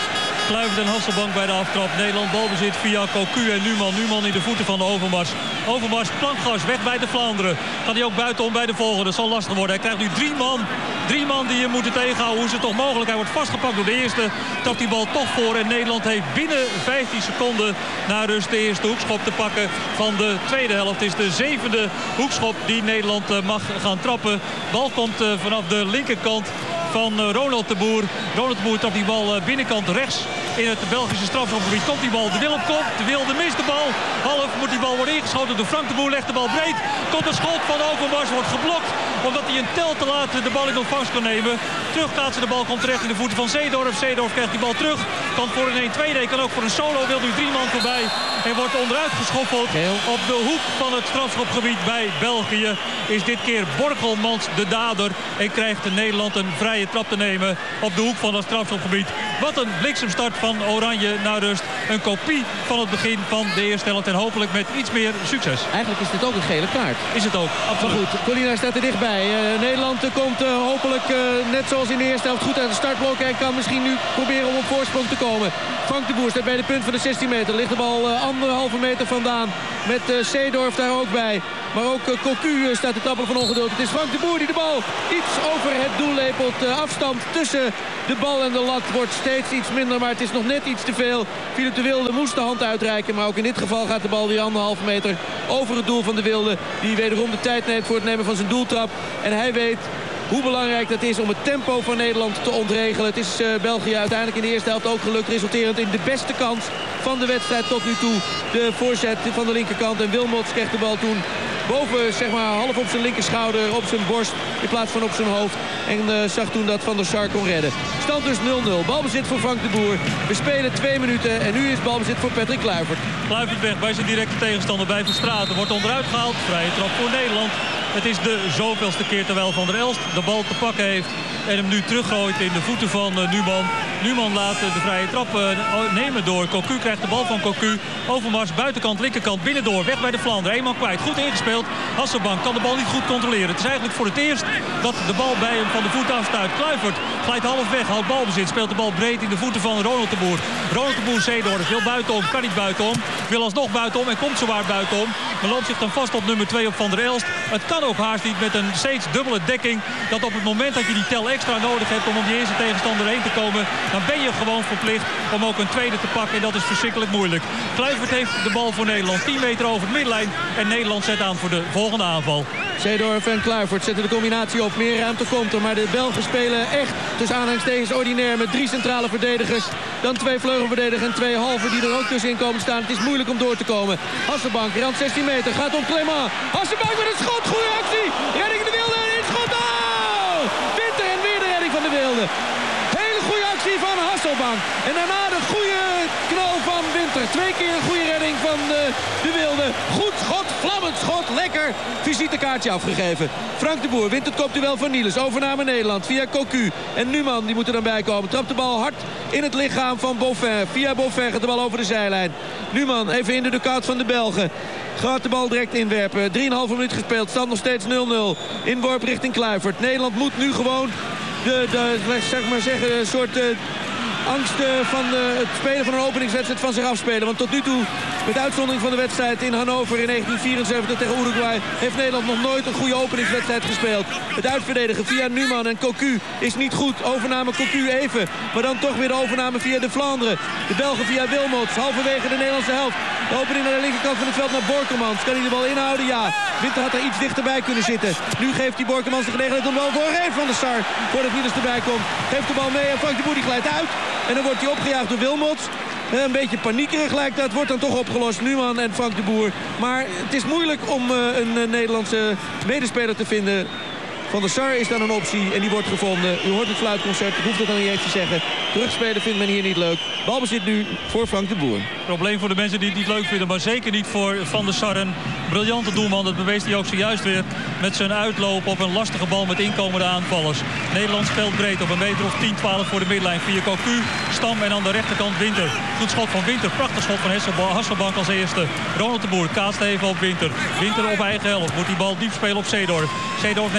Kluivert en Hasselbank bij de aftrap. Nederland balbezit via Cocu en Numan. Numan in de voeten van de Overmars. Overmars plankgas weg bij de Vlaanderen. Gaat hij ook buitenom bij de volgende. Dat zal lastig worden. Hij krijgt nu drie man. Drie man die je moeten tegenhouden. Hoe is het toch mogelijk? Hij wordt vastgepakt door de eerste. Trapt die bal toch voor. En Nederland heeft binnen vijftien seconden na rust de eerste hoekschop te pakken van de tweede helft. Het is de zevende hoekschop die Nederland mag gaan trappen. Bal komt vanaf de linkerkant van Ronald de Boer. Ronald de Boer trapt die bal binnenkant rechts in het Belgische strafschopgebied. Komt die bal, de Wil op kop, de Wilde mist de bal. Half moet die bal worden ingeschoten door Frank de Boer, legt de bal breed. Komt het schot van Overmars, wordt geblokt omdat hij een tel te laat de bal in ontvangst kan nemen. Terugkaatsen, de bal komt terecht in de voeten van Zeedorf. Zeedorf krijgt die bal terug. Kan voor een één-twee, kan ook voor een solo. Wil nu drie man voorbij en wordt onderuit geschoffeld. Op de hoek van het strafschopgebied bij België is dit keer Borgelmans de dader. En krijgt Nederland een vrije trap te nemen op de hoek van het strafschopgebied. Wat een bliksemstart van Oranje naar rust. Een kopie van het begin van de eerste helft. En hopelijk met iets meer succes. Eigenlijk is dit ook een gele kaart. Is het ook, absoluut. Maar goed, Colina staat er dichtbij. Uh, Nederland komt uh, hopelijk uh, net zoals in de eerste helft goed uit de startblok. En kan misschien nu proberen om op voorsprong te komen. Frank de Boer staat bij de punt van de zestien meter. Ligt de bal uh, anderhalve meter vandaan. Met uh, Zeedorf daar ook bij. Maar ook uh, Cocu uh, staat te trappelen van ongeduld. Het is Frank de Boer die de bal iets over het doel lepelt. Uh, afstand tussen de bal en de lat wordt steeds iets minder. Maar het is nog net iets te veel. Philip de Wilde moest de hand uitreiken. Maar ook in dit geval gaat de bal weer anderhalve meter over het doel van de Wilde. Die wederom de tijd neemt voor het nemen van zijn doeltrap. En hij weet hoe belangrijk dat is om het tempo van Nederland te ontregelen. Het is uh, België uiteindelijk in de eerste helft ook gelukt. Resulterend in de beste kans van de wedstrijd tot nu toe. De voorzet van de linkerkant. En Wilmots krijgt de bal toen boven, zeg maar, half op zijn linkerschouder, op zijn borst in plaats van op zijn hoofd. En uh, zag toen dat Van der Sar kon redden. Stand dus nul nul. Balbezit voor Frank de Boer. We spelen twee minuten en nu is balbezit voor Patrick Kluivert. Kluivert weg bij zijn directe tegenstander bij Verstraeten. Wordt onderuit gehaald. Vrije trap voor Nederland. Het is de zoveelste keer terwijl Van der Elst de bal te pakken heeft. En hem nu teruggooit in de voeten van uh, Numan. Numan laat uh, de vrije trap uh, nemen door Cocu. Krijgt de bal van Cocu. Overmars, buitenkant, linkerkant, binnendoor. Weg bij de Vlaanderen. Eenmaal kwijt. Goed ingespeeld. Hasselbank kan de bal niet goed controleren. Het is eigenlijk voor het eerst dat de bal bij hem van de voet afstuit. Kluivert glijdt half weg. Houdt balbezit. Speelt de bal breed in de voeten van Ronald de Boer. Ronald de Boer, Zeedorf wil buitenom. Kan niet buitenom. Wil alsnog buitenom en komt zowaar buitenom. Maar loopt zich dan vast op nummer twee op Van der Elst. Het kan ook haast niet met een steeds dubbele dekking. Dat op het moment dat je die tel extra nodig hebt om om die eerste tegenstander heen te komen, dan ben je gewoon verplicht om ook een tweede te pakken. En dat is verschrikkelijk moeilijk. Kluivert heeft de bal voor Nederland. tien meter over het middenlijn. En Nederland zet aan voor de volgende aanval. Zeedorf en Kluivert zetten de combinatie op. Meer ruimte komt er. Maar de Belgen spelen echt tussen aanhalingstekens ordinair. Met drie centrale verdedigers. Dan twee vleugelverdedigers en twee halve die er ook tussenin komen staan. Het is moeilijk om door te komen. Hasselbank, rand zestien meter. Gaat om Clément. Hasselbank met een schot. Goeie actie. Redding de Wilde en in schot. Oh! Winter en weer de redding van de Wilde. Hele goede actie van Hasselbank. En daarna de goede knal van Winter. Twee keer een goede redding van de, de Wilde. Goed schot, vlammend schot, lekker. Visitekaartje afgegeven. Frank de Boer wint het kopduel van Niels. Overname Nederland via Cocu. En Numan, die moet er dan bij komen. Trapt de bal hard in het lichaam van Boffin. Via Boffin gaat de bal over de zijlijn. Numan even in de dugout van de Belgen. Gaat de bal direct inwerpen. drieënhalve minuut gespeeld. Stand nog steeds nul nul. Inworp richting Kluivert. Nederland moet nu gewoon de, de zeg maar zeggen, een soort uh, angst uh, van uh, het spelen van een openingswedstrijd van zich afspelen. Want tot nu toe, met uitzondering van de wedstrijd in Hannover in negentien vierenzeventig tegen Uruguay, heeft Nederland nog nooit een goede openingswedstrijd gespeeld. Het uitverdedigen via Numan en Cocu is niet goed. Overname Cocu even, maar dan toch weer de overname via de Vlaanderen. De Belgen via Wilmots, halverwege de Nederlandse helft. De opening naar de linkerkant van het veld naar Borkelmans. Kan hij de bal inhouden? Ja. Winter had er iets dichterbij kunnen zitten. Nu geeft hij Borkelmans de gelegenheid om de bal voor geven van de Sar. Voordat Niels erbij komt. Geeft de bal mee en Frank de Boer die glijdt uit. En dan wordt hij opgejaagd door Wilmots. Een beetje paniekerig lijkt dat. Wordt dan toch opgelost. Numan en Frank de Boer. Maar het is moeilijk om uh, een uh, Nederlandse medespeler te vinden. Van der Sar is dan een optie en die wordt gevonden. U hoort het fluitconcert, ik hoef dat dan niet eens te zeggen. Terugspelen vindt men hier niet leuk. Balbezit nu voor Frank de Boer. Probleem voor de mensen die het niet leuk vinden, maar zeker niet voor Van der Sar. Een briljante doelman, dat bewees hij ook zojuist weer met zijn uitloop op een lastige bal met inkomende aanvallers. Nederland speelt breed op een meter of tien, twaalf voor de middenlijn. Via Cocu, Stam en aan de rechterkant Winter. Goed schot van Winter, prachtig schot van Hasselbank als eerste. Ronald de Boer kaatst even op Winter. Winter op eigen helft, moet die bal diep spelen op Zeedorf. Zeedorf neemt de bal onder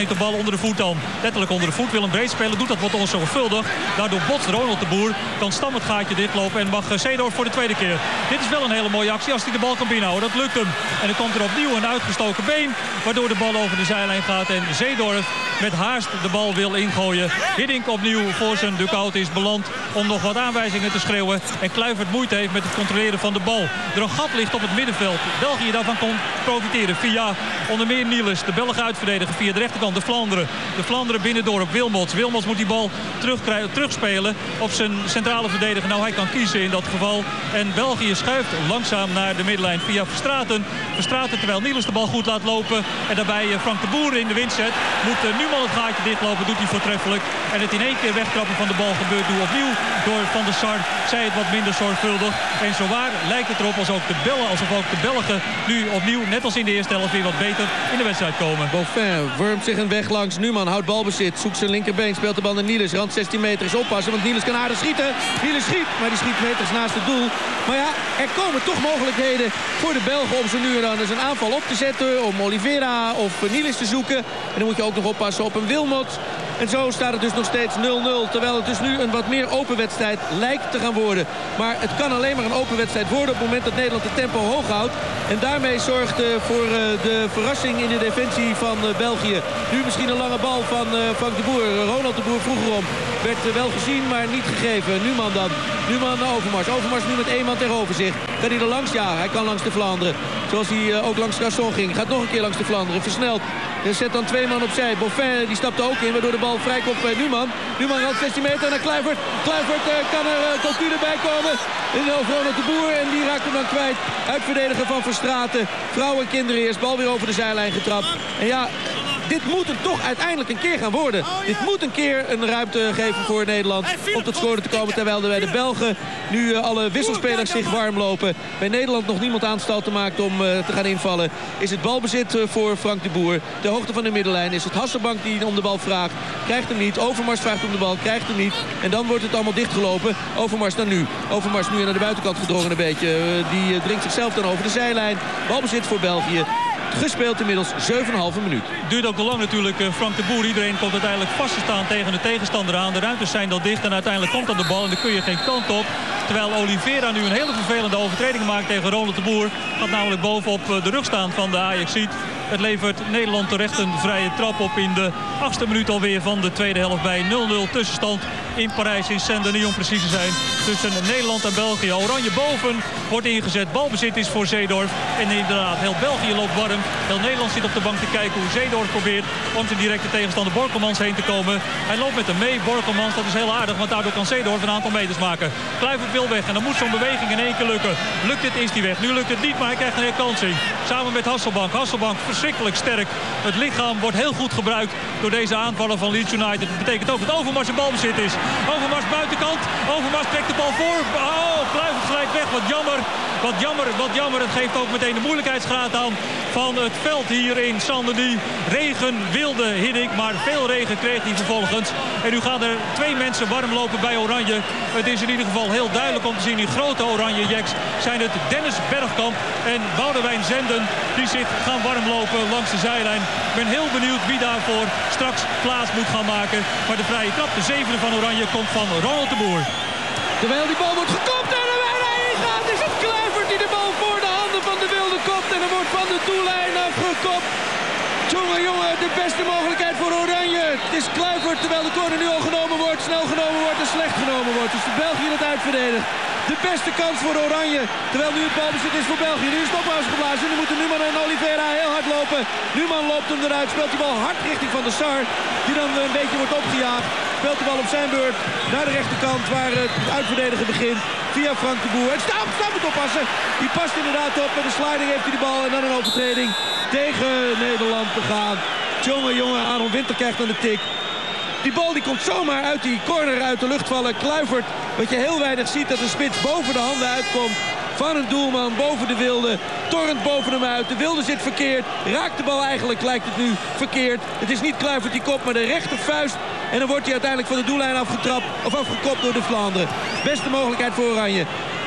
onder de voet dan. Letterlijk onder de voet. Wil hem breed spelen. Doet dat wat onzorgvuldig. Daardoor botst Ronald de Boer. Kan Stam het gaatje dichtlopen. En mag Seedorf voor de tweede keer. Dit is wel een hele mooie actie als hij de bal kan binnenhouden. Dat lukt hem. En dan komt er opnieuw een uitgestoken been. Waardoor de bal over de zijlijn gaat. En Seedorf met haast de bal wil ingooien. Hiddink opnieuw voor zijn dugout is beland. Om nog wat aanwijzingen te schreeuwen. En Kluivert moeite heeft met het controleren van de bal. Er een gat ligt op het middenveld. België daarvan kon profiteren via onder meer Niels. De Belgen uitverdedigen via de rechterkant. De Vlaanderen. De Vlaanderen binnendoor op Wilmots. Wilmots moet die bal terugspelen op zijn centrale verdediger. Nou, hij kan kiezen in dat geval. En België schuift langzaam naar de middenlijn via Verstraeten. Verstraeten terwijl Niels de bal goed laat lopen. En daarbij Frank de Boer in de wind zet. Moet Numan het gaatje dichtlopen. Doet hij voortreffelijk. En het in één keer wegtrappen van de bal gebeurt nu opnieuw door Van der Sar. Zij het wat minder zorgvuldig. En zowaar lijkt het erop als ook de Bellen, alsof ook de Belgen nu opnieuw, net als in de eerste helft, weer wat beter in de wedstrijd komen. Beaufin wurmt zich een weg langs. Numan houdt balbezit. Zoekt zijn linkerbeen. Speelt de bal naar Niels. Rand zestien meter is oppassen. Want Niels kan aardig schieten. Niels schiet. Maar die schiet meters naast het doel. Maar ja, er komen toch mogelijkheden voor de Belgen om zo nu en dan eens een aanval op te zetten. Om Oliveira of Niels te zoeken. En dan moet je ook nog oppassen op een Wilmot. En zo staat het dus nog steeds nul nul. Terwijl het dus nu een wat meer open wedstrijd lijkt te gaan worden. Maar het kan alleen maar een open wedstrijd worden op het moment dat Nederland het tempo hoog houdt. En daarmee zorgt uh, voor uh, de verrassing in de defensie van uh, België. Nu misschien een lange bal van uh, Frank de Boer. Ronald de Boer vroeger om. Werd uh, wel gezien, maar niet gegeven. Numan dan. Numan naar Overmars. Overmars nu met één man tegenover zich. Kan hij er langs? Ja, hij kan langs de Vlaanderen. Zoals hij uh, ook langs Casson ging. Gaat nog een keer langs de Vlaanderen. Versnelt. En zet dan twee man opzij. Beaufin die stapt er ook in, waardoor de bal vrij komt bij Numan. Numan gaat zestien meter naar Kluivert. Kluivert uh, kan er uh, Cocu erbij komen. En over Ronald de Boer. En die raakt hem dan kwijt. Uitverdediger van Verstraeten. Vrouwen en kinderen eerst. Bal weer over de zijlijn getrapt. En ja, dit moet hem toch uiteindelijk een keer gaan worden. Dit moet een keer een ruimte geven voor Nederland om tot scoren te komen. Terwijl er bij de Belgen nu uh, alle wisselspelers zich warm lopen. Bij Nederland nog niemand aanstalten maakt om uh, te gaan invallen. Is het balbezit uh, voor Frank de Boer. De hoogte van de middenlijn is het Hasselbank die om de bal vraagt. Krijgt hem niet. Overmars vraagt om de bal. Krijgt hem niet. En dan wordt het allemaal dichtgelopen. Overmars dan nu. Overmars nu naar de buitenkant gedrongen een beetje. Uh, die uh, dringt zichzelf dan over de zijlijn. Balbezit voor België. Gespeeld inmiddels zeven komma vijf minuut. Duurt ook te lang natuurlijk. Frank de Boer, iedereen komt uiteindelijk vast te staan tegen de tegenstander aan. De ruimtes zijn dan dicht en uiteindelijk komt dan de bal en dan kun je geen kant op. Terwijl Oliveira nu een hele vervelende overtreding maakt tegen Ronald de Boer. Gaat namelijk bovenop de rug staan van de Ajaxiet. Het levert Nederland terecht een vrije trap op in de achtste minuut alweer van de tweede helft bij nul nul tussenstand in Parijs, in Saint-Denis om precies te zijn. Tussen Nederland en België. Oranje boven wordt ingezet. Balbezit is voor Seedorf. En inderdaad, heel België loopt warm. Heel Nederland zit op de bank te kijken hoe Seedorf probeert om zijn directe tegenstander Borkelmans heen te komen. Hij loopt met hem mee. Borkelmans, dat is heel aardig, want daardoor kan Seedorf een aantal meters maken. Kluivert wil weg en dan moet zo'n beweging in één keer lukken. Lukt het, is hij weg. Nu lukt het niet, maar hij krijgt een herkansing. Samen met Hasselbank. Hasselbank verschrikkelijk sterk. Het lichaam wordt heel goed gebruikt door deze aanvaller van Leeds United. Dat betekent ook dat Overmars een balbezit is. Overmars buitenkant. Overmars trekt de bal voor. Oh, Kluivert gelijk weg. Wat jammer. Wat jammer, wat jammer. Het geeft ook meteen de moeilijkheidsgraad aan van het veld hier in Saint-Denis. Regen wilde Hiddink, maar veel regen kreeg hij vervolgens. En nu gaan er twee mensen warm lopen bij Oranje. Het is in ieder geval heel duidelijk om te zien. Die grote Oranje Jacks zijn het Dennis Bergkamp en Boudewijn Zenden die zich gaan warm lopen langs de zijlijn. Ik ben heel benieuwd wie daarvoor straks plaats moet gaan maken. Maar de vrije trap, de zevende van Oranje, komt van Ronald de Boer. Terwijl die bal wordt gekopt en er bijna ingaat, is het Kluivert die de bal voor de handen van de Wilde kopt. En er wordt van de doellijn afgekopt. Jongen, jongen, de beste mogelijkheid voor Oranje. Het is Kluivert, terwijl de corner nu al genomen wordt, snel genomen wordt en slecht genomen wordt. Dus de België het uitverdedigt. De beste kans voor Oranje. Terwijl nu het balbezit is voor België. Nu is het opbouw geblazen. Nu moeten Numan en Oliveira heel hard lopen. Numan loopt hem eruit. Speelt die bal hard richting Van der Sar. Die dan een beetje wordt opgejaagd. Speelt de bal op zijn beurt naar de rechterkant waar het uitverdedigen begint. Via Frank de Boer. En Stam, Stam moet oppassen. Die past inderdaad op. Met de sliding heeft hij de bal. En dan een overtreding tegen Nederland te gaan. Jongen, jongen, Arnold Winter krijgt aan de tik. Die bal die komt zomaar uit die corner uit de lucht vallen. Kluivert, wat je heel weinig ziet, dat de spits boven de handen uitkomt. Van een doelman, boven de Wilde. Torrent boven hem uit. De Wilde zit verkeerd. Raakt de bal eigenlijk, lijkt het nu, verkeerd. Het is niet Kluivert die kop, maar de rechtervuist. En dan wordt hij uiteindelijk van de doellijn afgetrapt. Of afgekopt door de Vlaanderen. Beste mogelijkheid voor Oranje.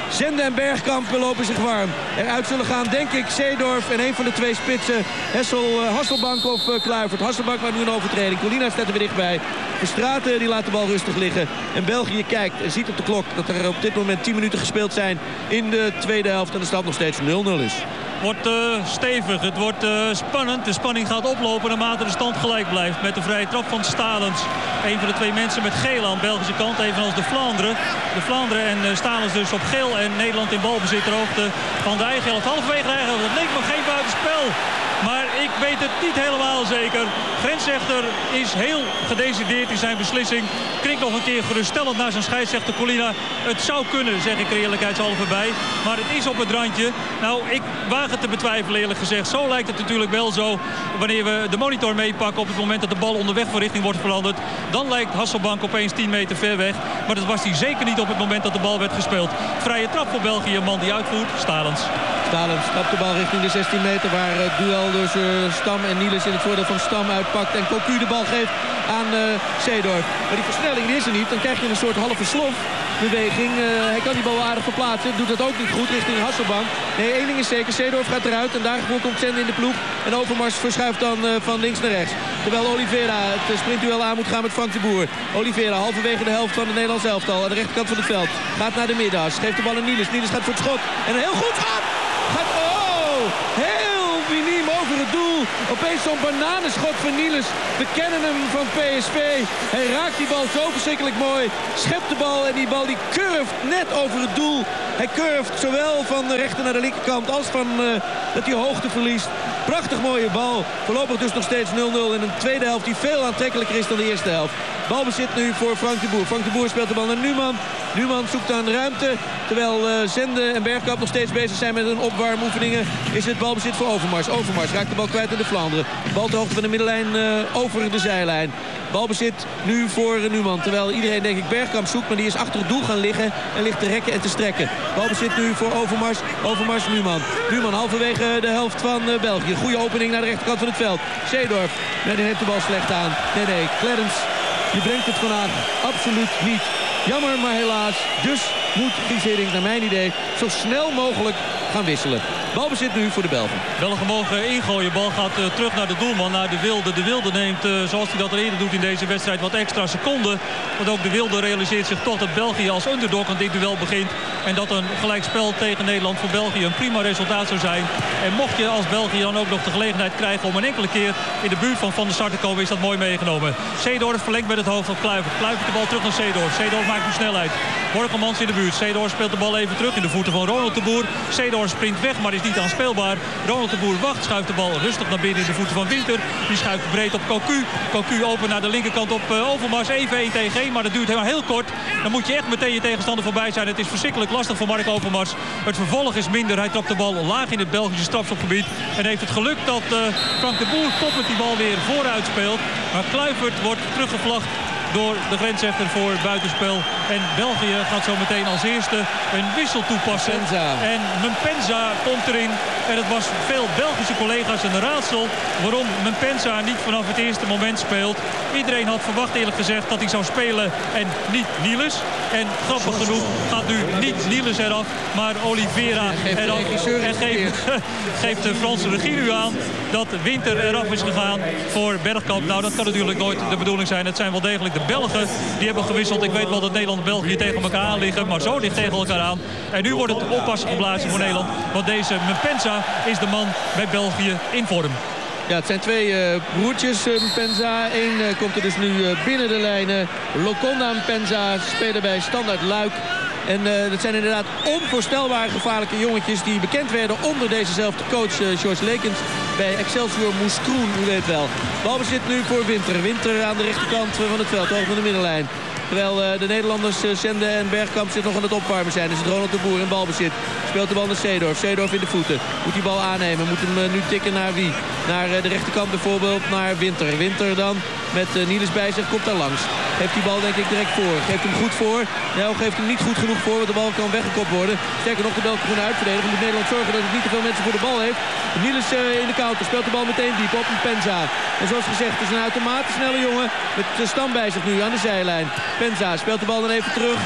Zende en Bergkamp lopen zich warm. Eruit zullen gaan, denk ik, Seedorf en een van de twee spitsen. Hessel, uh, Hasselbank of uh, Kluivert. Hasselbank maakt nu een overtreding. Colina staat er weer dichtbij. Verstraeten die laat de bal rustig liggen. En België kijkt en ziet op de klok dat er op dit moment tien minuten gespeeld zijn in de tweede helft. En de stand nog steeds nul nul is. Wordt uh, stevig, het wordt uh, spannend. De spanning gaat oplopen naarmate de stand gelijk blijft. Met de vrije trap van Stalens. Een van de twee mensen met geel aan de Belgische kant. Evenals de Vlaanderen. De Vlaanderen en uh, Stalens dus op geel. En Nederland in balbezit ter hoogte van de eigen helft. Halverwege de eigen helft. Dat leek me geen buitenspel. Maar ik weet het niet helemaal zeker. Grensrechter is heel gedecideerd in zijn beslissing. Klinkt nog een keer geruststellend naar zijn scheidsrechter Colina. Het zou kunnen, zeg ik er eerlijkheidshalve bij. Maar het is op het randje. Nou, ik waag het te betwijfelen eerlijk gezegd. Zo lijkt het natuurlijk wel zo. Wanneer we de monitor meepakken op het moment dat de bal onderweg van richting wordt veranderd. Dan lijkt Hasselbank opeens tien meter ver weg. Maar dat was hij zeker niet op het moment dat de bal werd gespeeld. Vrije trap voor België, een man die uitvoert. Stalens. Stalens trapt de bal richting de zestien meter waar het duel dus uh, Stam en Niels in het voordeel van Stam uitpakt. En Cocu de bal geeft aan uh, Seedorf. Maar die versnelling die is er niet. Dan krijg je een soort halve slofbeweging. Uh, hij kan die bal aardig verplaatsen. Doet dat ook niet goed richting Hasselbank. Nee, één ding is zeker. Seedorf gaat eruit. En daar komt Zende in de ploeg. En Overmars verschuift dan uh, van links naar rechts. Terwijl Oliveira het sprintduel aan moet gaan met Frank de Boer. Oliveira halverwege de helft van het Nederlands elftal. Aan de rechterkant van het veld. Gaat naar de middas. Geeft de bal aan Niels. Niels gaat voor het schot. En een heel goed schot. Gaat, oh, heel miniem over het doel. Opeens zo'n bananenschot van Niels. We kennen hem van P S V. Hij raakt die bal zo verschrikkelijk mooi. Schept de bal en die bal die curft net over het doel. Hij curft zowel van de rechter naar de linkerkant als van uh, dat hij hoogte verliest. Prachtig mooie bal. Voorlopig dus nog steeds nul nul in een tweede helft die veel aantrekkelijker is dan de eerste helft. Balbezit nu voor Frank de Boer. Frank de Boer speelt de bal naar Numan. Numan zoekt aan ruimte. Terwijl uh, Zende en Bergkamp nog steeds bezig zijn met hun opwarmoefeningen. Is het balbezit voor Overmars. Overmars raakt de bal kwijt in de Vlaanderen. Bal ter hoogte van de middenlijn uh, over de zijlijn. Balbezit nu voor Numan. Terwijl iedereen denk ik Bergkamp zoekt. Maar die is achter het doel gaan liggen. En ligt te rekken en te strekken. Balbezit nu voor Overmars. Overmars Numan. Numan halverwege de helft van uh, België. Goede opening naar de rechterkant van het veld. Seedorf. Nee, die heeft de bal slecht aan. Nee, nee. Clarence. Je brengt het vandaag absoluut niet. Jammer, maar helaas. Dus moet Guus Hiddink, naar mijn idee, zo snel mogelijk gaan wisselen. Balbezit nu voor de Belgen. Belgen mogen ingooien. Bal gaat uh, terug naar de doelman, naar de Wilde. De Wilde neemt, uh, zoals hij dat al eerder doet in deze wedstrijd, wat extra seconden. Want ook de Wilde realiseert zich toch dat België als underdog aan dit duel begint. En dat een gelijkspel tegen Nederland voor België een prima resultaat zou zijn. En mocht je als België dan ook nog de gelegenheid krijgen om een enkele keer in de buurt van Van der Sar te komen, is dat mooi meegenomen. Seedorf verlengt met het hoofd van Kluivert. Kluivert de bal terug naar Seedorf. Seedorf maakt nu snelheid. Borkelmans in de buurt. Seedorf speelt de bal even terug in de voeten van Ronald de Boer. Seedorf sprint weg, maar is niet aanspeelbaar. Ronald de Boer wacht, schuift de bal rustig naar binnen in de voeten van Winter. Die schuift breed op Cocu. Cocu open naar de linkerkant op uh, Overmars. Even één tegen één, maar dat duurt helemaal heel kort. Dan moet je echt meteen je tegenstander voorbij zijn. Het is verschrikkelijk lastig voor Mark Overmars. Het vervolg is minder. Hij trapt de bal laag in het Belgische strafschopgebied. En heeft het geluk dat uh, Frank de Boer top met die bal weer vooruit speelt. Maar Kluivert wordt teruggevlacht door de grensrechter voor buitenspel. En België gaat zo meteen als eerste een wissel toepassen. Mpenza. En Mpenza komt erin. En het was veel Belgische collega's een raadsel waarom Mpenza niet vanaf het eerste moment speelt. Iedereen had verwacht eerlijk gezegd dat hij zou spelen en niet Niels. En grappig genoeg gaat nu niet Niels eraf, maar Oliveira eraf. En geeft, geeft de Franse regie nu aan dat Winter eraf is gegaan voor Bergkamp. Nou, dat kan natuurlijk nooit de bedoeling zijn. Het zijn wel degelijk de Belgen die hebben gewisseld. Ik weet wel dat Nederland en België tegen elkaar aan liggen, maar zo dicht tegen elkaar aan. En nu wordt het oppassen geblazen voor Nederland. Want deze Mpenza is de man bij België in vorm. Ja, het zijn twee uh, broertjes uh, Mpenza. Eén uh, komt er dus nu uh, binnen de lijnen. Lokonda Mpenza, speler bij Standaard Luik. En uh, dat zijn inderdaad onvoorstelbaar gevaarlijke jongetjes die bekend werden onder dezezelfde coach uh, George Lekens bij Excelsior Moeskroen, u weet wel. Balbezit nu voor Winter. Winter aan de rechterkant van het veld, hoog van de middenlijn. Terwijl uh, de Nederlanders uh, Zende en Bergkamp zich nog aan het opwarmen zijn. Dus het Ronald de Boer in balbezit. Speelt de bal naar Seedorf. Seedorf in de voeten. Moet die bal aannemen. Moet hem uh, nu tikken naar wie? Naar uh, de rechterkant bijvoorbeeld. Naar Winter. Winter dan met uh, Niels bij zich. Komt daar langs. Geeft die bal denk ik direct voor. Geeft hem goed voor. Nou, geeft hem niet goed genoeg voor. Want de bal kan weggekopt worden. Sterker nog, de Belgen kunnen uitverdedigen. Moet Nederland zorgen dat het niet te veel mensen voor de bal heeft. Niels uh, in de counter. Speelt de bal meteen diep op Mpenza. En zoals gezegd, het is een uitermate snelle jongen. Met de Stam bij zich nu aan de zijlijn. Mpenza speelt de bal dan even terug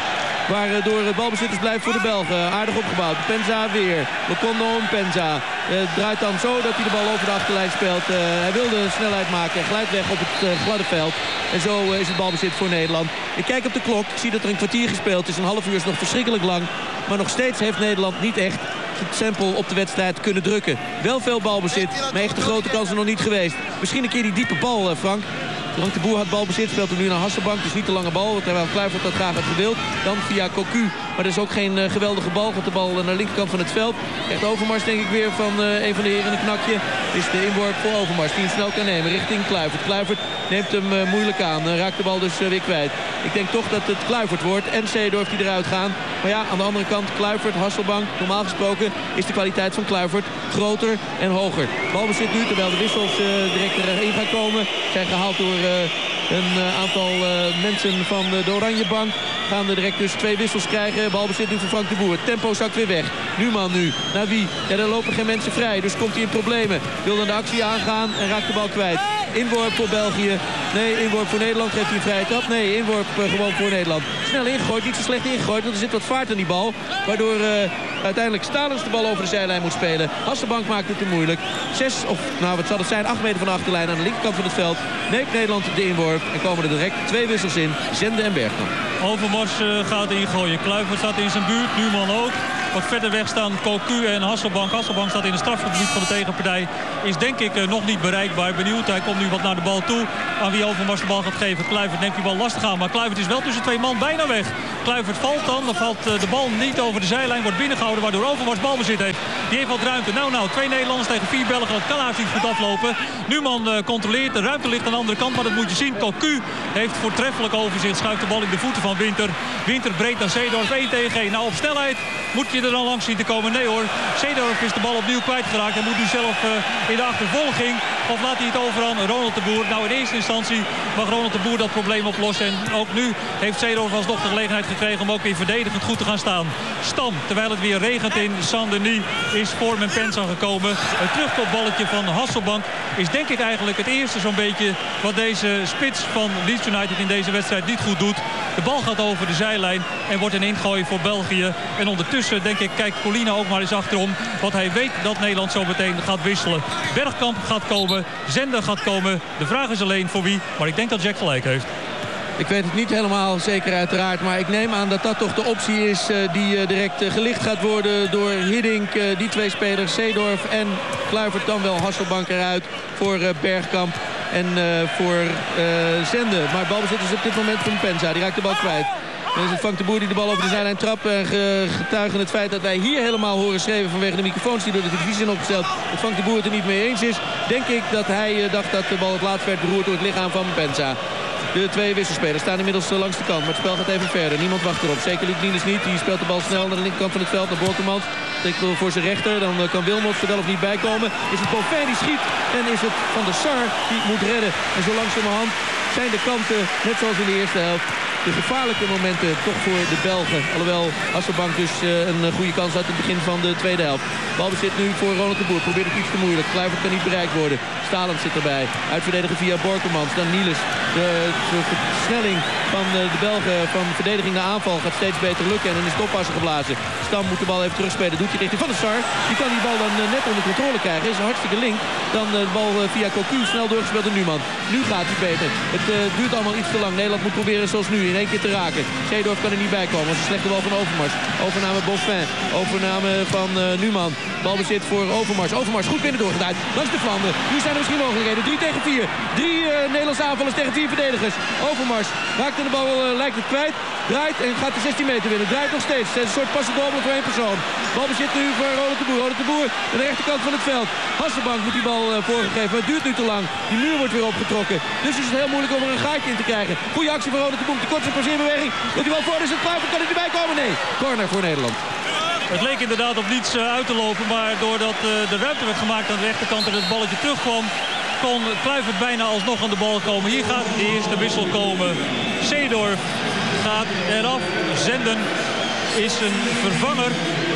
Waardoor het balbezitters blijft voor de Belgen. Aardig opgebouwd. Penza weer. Lokondo en Penza. Uh, draait dan zo dat hij de bal over de achterlijn speelt. Uh, hij wilde snelheid maken. Hij glijdt weg op het uh, gladde veld. En zo uh, is het balbezit voor Nederland. Ik kijk op de klok. Ik zie dat er een kwartier gespeeld is. Een half uur is nog verschrikkelijk lang. Maar nog steeds heeft Nederland niet echt het stempel op de wedstrijd kunnen drukken. Wel veel balbezit, maar echt de grote kansen nog niet geweest. Misschien een keer die diepe bal, uh, Frank. Frank de Boer had balbezit, speelt hem nu naar Hasselbank. Dus niet de lange bal, terwijl Kluivert dat graag had gewild. Dan via Cocu, maar dat is ook geen uh, geweldige bal. Gaat de bal naar de linkerkant van het veld. Krijgt Overmars denk ik weer van uh, een van de heren een knakje. Is de inworp voor Overmars, die hem snel kan nemen richting Kluivert. Kluivert neemt hem uh, moeilijk aan, uh, raakt de bal dus uh, weer kwijt. Ik denk toch dat het Kluivert wordt en Seedorf die eruit gaan. Maar ja, aan de andere kant Kluivert, Hasselbank. Normaal gesproken is de kwaliteit van Kluivert groter en hoger. Balbezit nu, terwijl de wissels uh, direct erin gaan komen. Zijn gehaald door uh, een uh, aantal uh, mensen van uh, de Oranjebank. Gaan er direct dus twee wissels krijgen. Balbezit nu voor Frank de Boer. Tempo zakt weer weg. Numan nu. Naar wie? Ja, er lopen geen mensen vrij. Dus komt hij in problemen. Wil dan de actie aangaan en raakt de bal kwijt. Inworp voor België. Nee, inworp voor Nederland. Geeft hij een vrije trap? Nee, inworp uh, gewoon voor Nederland. Snel ingegooid. Niet zo slecht ingegooid. Want er zit wat vaart in die bal. Waardoor uh, uiteindelijk Stalens de bal over de zijlijn moet spelen. Hasselbank maakt het te moeilijk. Zes, of nou wat zal het zijn, acht meter van de achterlijn aan de linkerkant van het veld. Neemt Nederland de inworp. En komen er direct twee wissels in. Zende en Bergkamp. Overmars uh, gaat ingooien. Kluivert staat in zijn buurt. Numan ook. Wat verder weg staan Cocu en Hasselbank. Hasselbank staat in het strafgebied van de tegenpartij. Is denk ik uh, nog niet bereikbaar. Benieuwd. Hij komt nu wat naar de bal toe. Aan wie Overmars de bal gaat geven. Kluivert neemt die bal lastig aan. Maar Kluivert is wel tussen twee man bijna weg. Kluivert valt dan. Dan valt uh, de bal niet over de zijlijn. Wordt binnengehouden waardoor Overmars balbezit heeft. Die heeft wat ruimte. Nou nou. Twee Nederlanders tegen vier Belgen. Dat kan haast niet goed aflopen. Numan uh, controleert. De ruimte ligt aan de andere kant. Maar dat moet je zien. Cocu heeft voortreffelijk overzicht. Schuift de bal in de voeten van Winter. Winter breekt naar Seedorf. één tegen één. Nou op snelheid moet je er dan langs zien te komen. Nee hoor. Seedorf is de bal opnieuw kwijtgeraakt. Hij moet nu zelf uh, in de achtervolging. Of laat hij het over aan Ronald de Boer. Nou in eerste instantie mag Ronald de Boer dat probleem oplossen. En ook nu heeft Seedorf alsnog de gelegenheid gekregen om ook weer verdedigend goed te gaan staan. Stam, terwijl het weer regent in Saint-Denis, is voor Penza gekomen. Een terugkopballetje van Hasselbank is denk ik eigenlijk het eerste zo'n beetje wat deze spits van Leeds United in deze wedstrijd niet goed doet. De bal gaat over de zijlijn en wordt een ingooi voor België. En ondertussen denk ik kijkt Colina ook maar eens achterom. Want hij weet dat Nederland zo meteen gaat wisselen. Bergkamp gaat komen, Zender gaat komen. De vraag is alleen voor wie, maar ik denk dat Jack gelijk heeft. Ik weet het niet helemaal zeker uiteraard. Maar ik neem aan dat dat toch de optie is uh, die uh, direct uh, gelicht gaat worden door Hiddink. Uh, die twee spelers, Seedorf en Kluivert, dan wel Hasselbank eruit voor uh, Bergkamp en uh, voor uh, Zende. Maar balbezit is op dit moment van Penza. Die raakt de bal kwijt. Dan is het Frank de Boer die de bal over de zijlijn trapt. En getuigen het feit dat wij hier helemaal horen schreeuwen vanwege de microfoons die door de televisie zijn opgesteld. Dat Frank de Boer het er niet mee eens is. Denk ik dat hij uh, dacht dat de bal het laatst werd beroerd door het lichaam van Penza. De twee wisselspelers staan inmiddels langs de kant. Maar het spel gaat even verder. Niemand wacht erop. Zeker Luc Niels niet. Die speelt de bal snel naar de linkerkant van het veld. Naar Borkelmans. Steekt voor zijn rechter. Dan kan Wilmots er wel of niet bij komen. Is het Bovin die schiet. En is het Van der Sar die moet redden. En zo langzamerhand zijn de kanten, net zoals in de eerste helft, de gevaarlijke momenten toch voor de Belgen. Alhoewel Hasselbank dus uh, een goede kans had in het begin van de tweede helft. Balbezit nu voor Ronald de Boer. Probeert het iets te moeilijk. Kluivert kan niet bereikt worden. Stalens zit erbij. Uitverdedigen via Borkelmans. Dan Niels. De, de versnelling van de, de Belgen van verdediging naar aanval gaat steeds beter lukken. En dan is het oppassen geblazen. Stam moet de bal even terugspelen. Doet hij richting Van der Sar. Die kan die bal dan uh, net onder controle krijgen. Is een hartstikke link. Dan uh, de bal uh, via Cocu snel doorgespeeld door Numan. Nu gaat hij beter. Het uh, duurt allemaal iets te lang. Nederland moet proberen zoals nu in één keer te raken. Seedorf kan er niet bij komen. Dat is een slechte bal van Overmars. Overname Bovin. Overname van uh, Numan. Balbezit voor Overmars. Overmars goed binnen doorgedraaid. Langs de flanken. Nu zijn er misschien mogelijkheden. drie tegen vier. Drie uh, Nederlandse aanvallers tegen vier verdedigers. Overmars raakt de bal, uh, lijkt het kwijt. Draait en gaat de zestien meter winnen. Draait nog steeds. Het is een soort passendobbel voor één persoon. Balbezit nu voor Ronald de Boer. Ronald de Boer aan de rechterkant van het veld. Hasselbank moet die bal uh, voorgegeven. Maar het duurt nu te lang. Die muur wordt weer opgetrokken. Dus is het heel moeilijk om er een gaatje in te krijgen. Goeie actie van Ronald de Boer. De kortste passeerbeweging. Moet die bal voor. Is het klaar? Kan hij erbij komen? Nee. Corner voor Nederland. Het leek inderdaad op niets uh, uit te lopen. Maar doordat uh, de ruimte werd gemaakt aan de rechterkant en het balletje terugkwam, kon Kluivert bijna alsnog aan de bal komen. Hier gaat de eerste wissel komen. Seedorf gaat eraf. Zenden is een vervanger.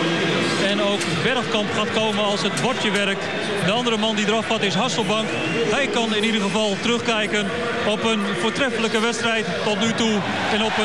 En ook Bergkamp gaat komen als het bordje werkt. De andere man die eraf gaat is Hasselbank. Hij kan in ieder geval terugkijken op een voortreffelijke wedstrijd tot nu toe. En op een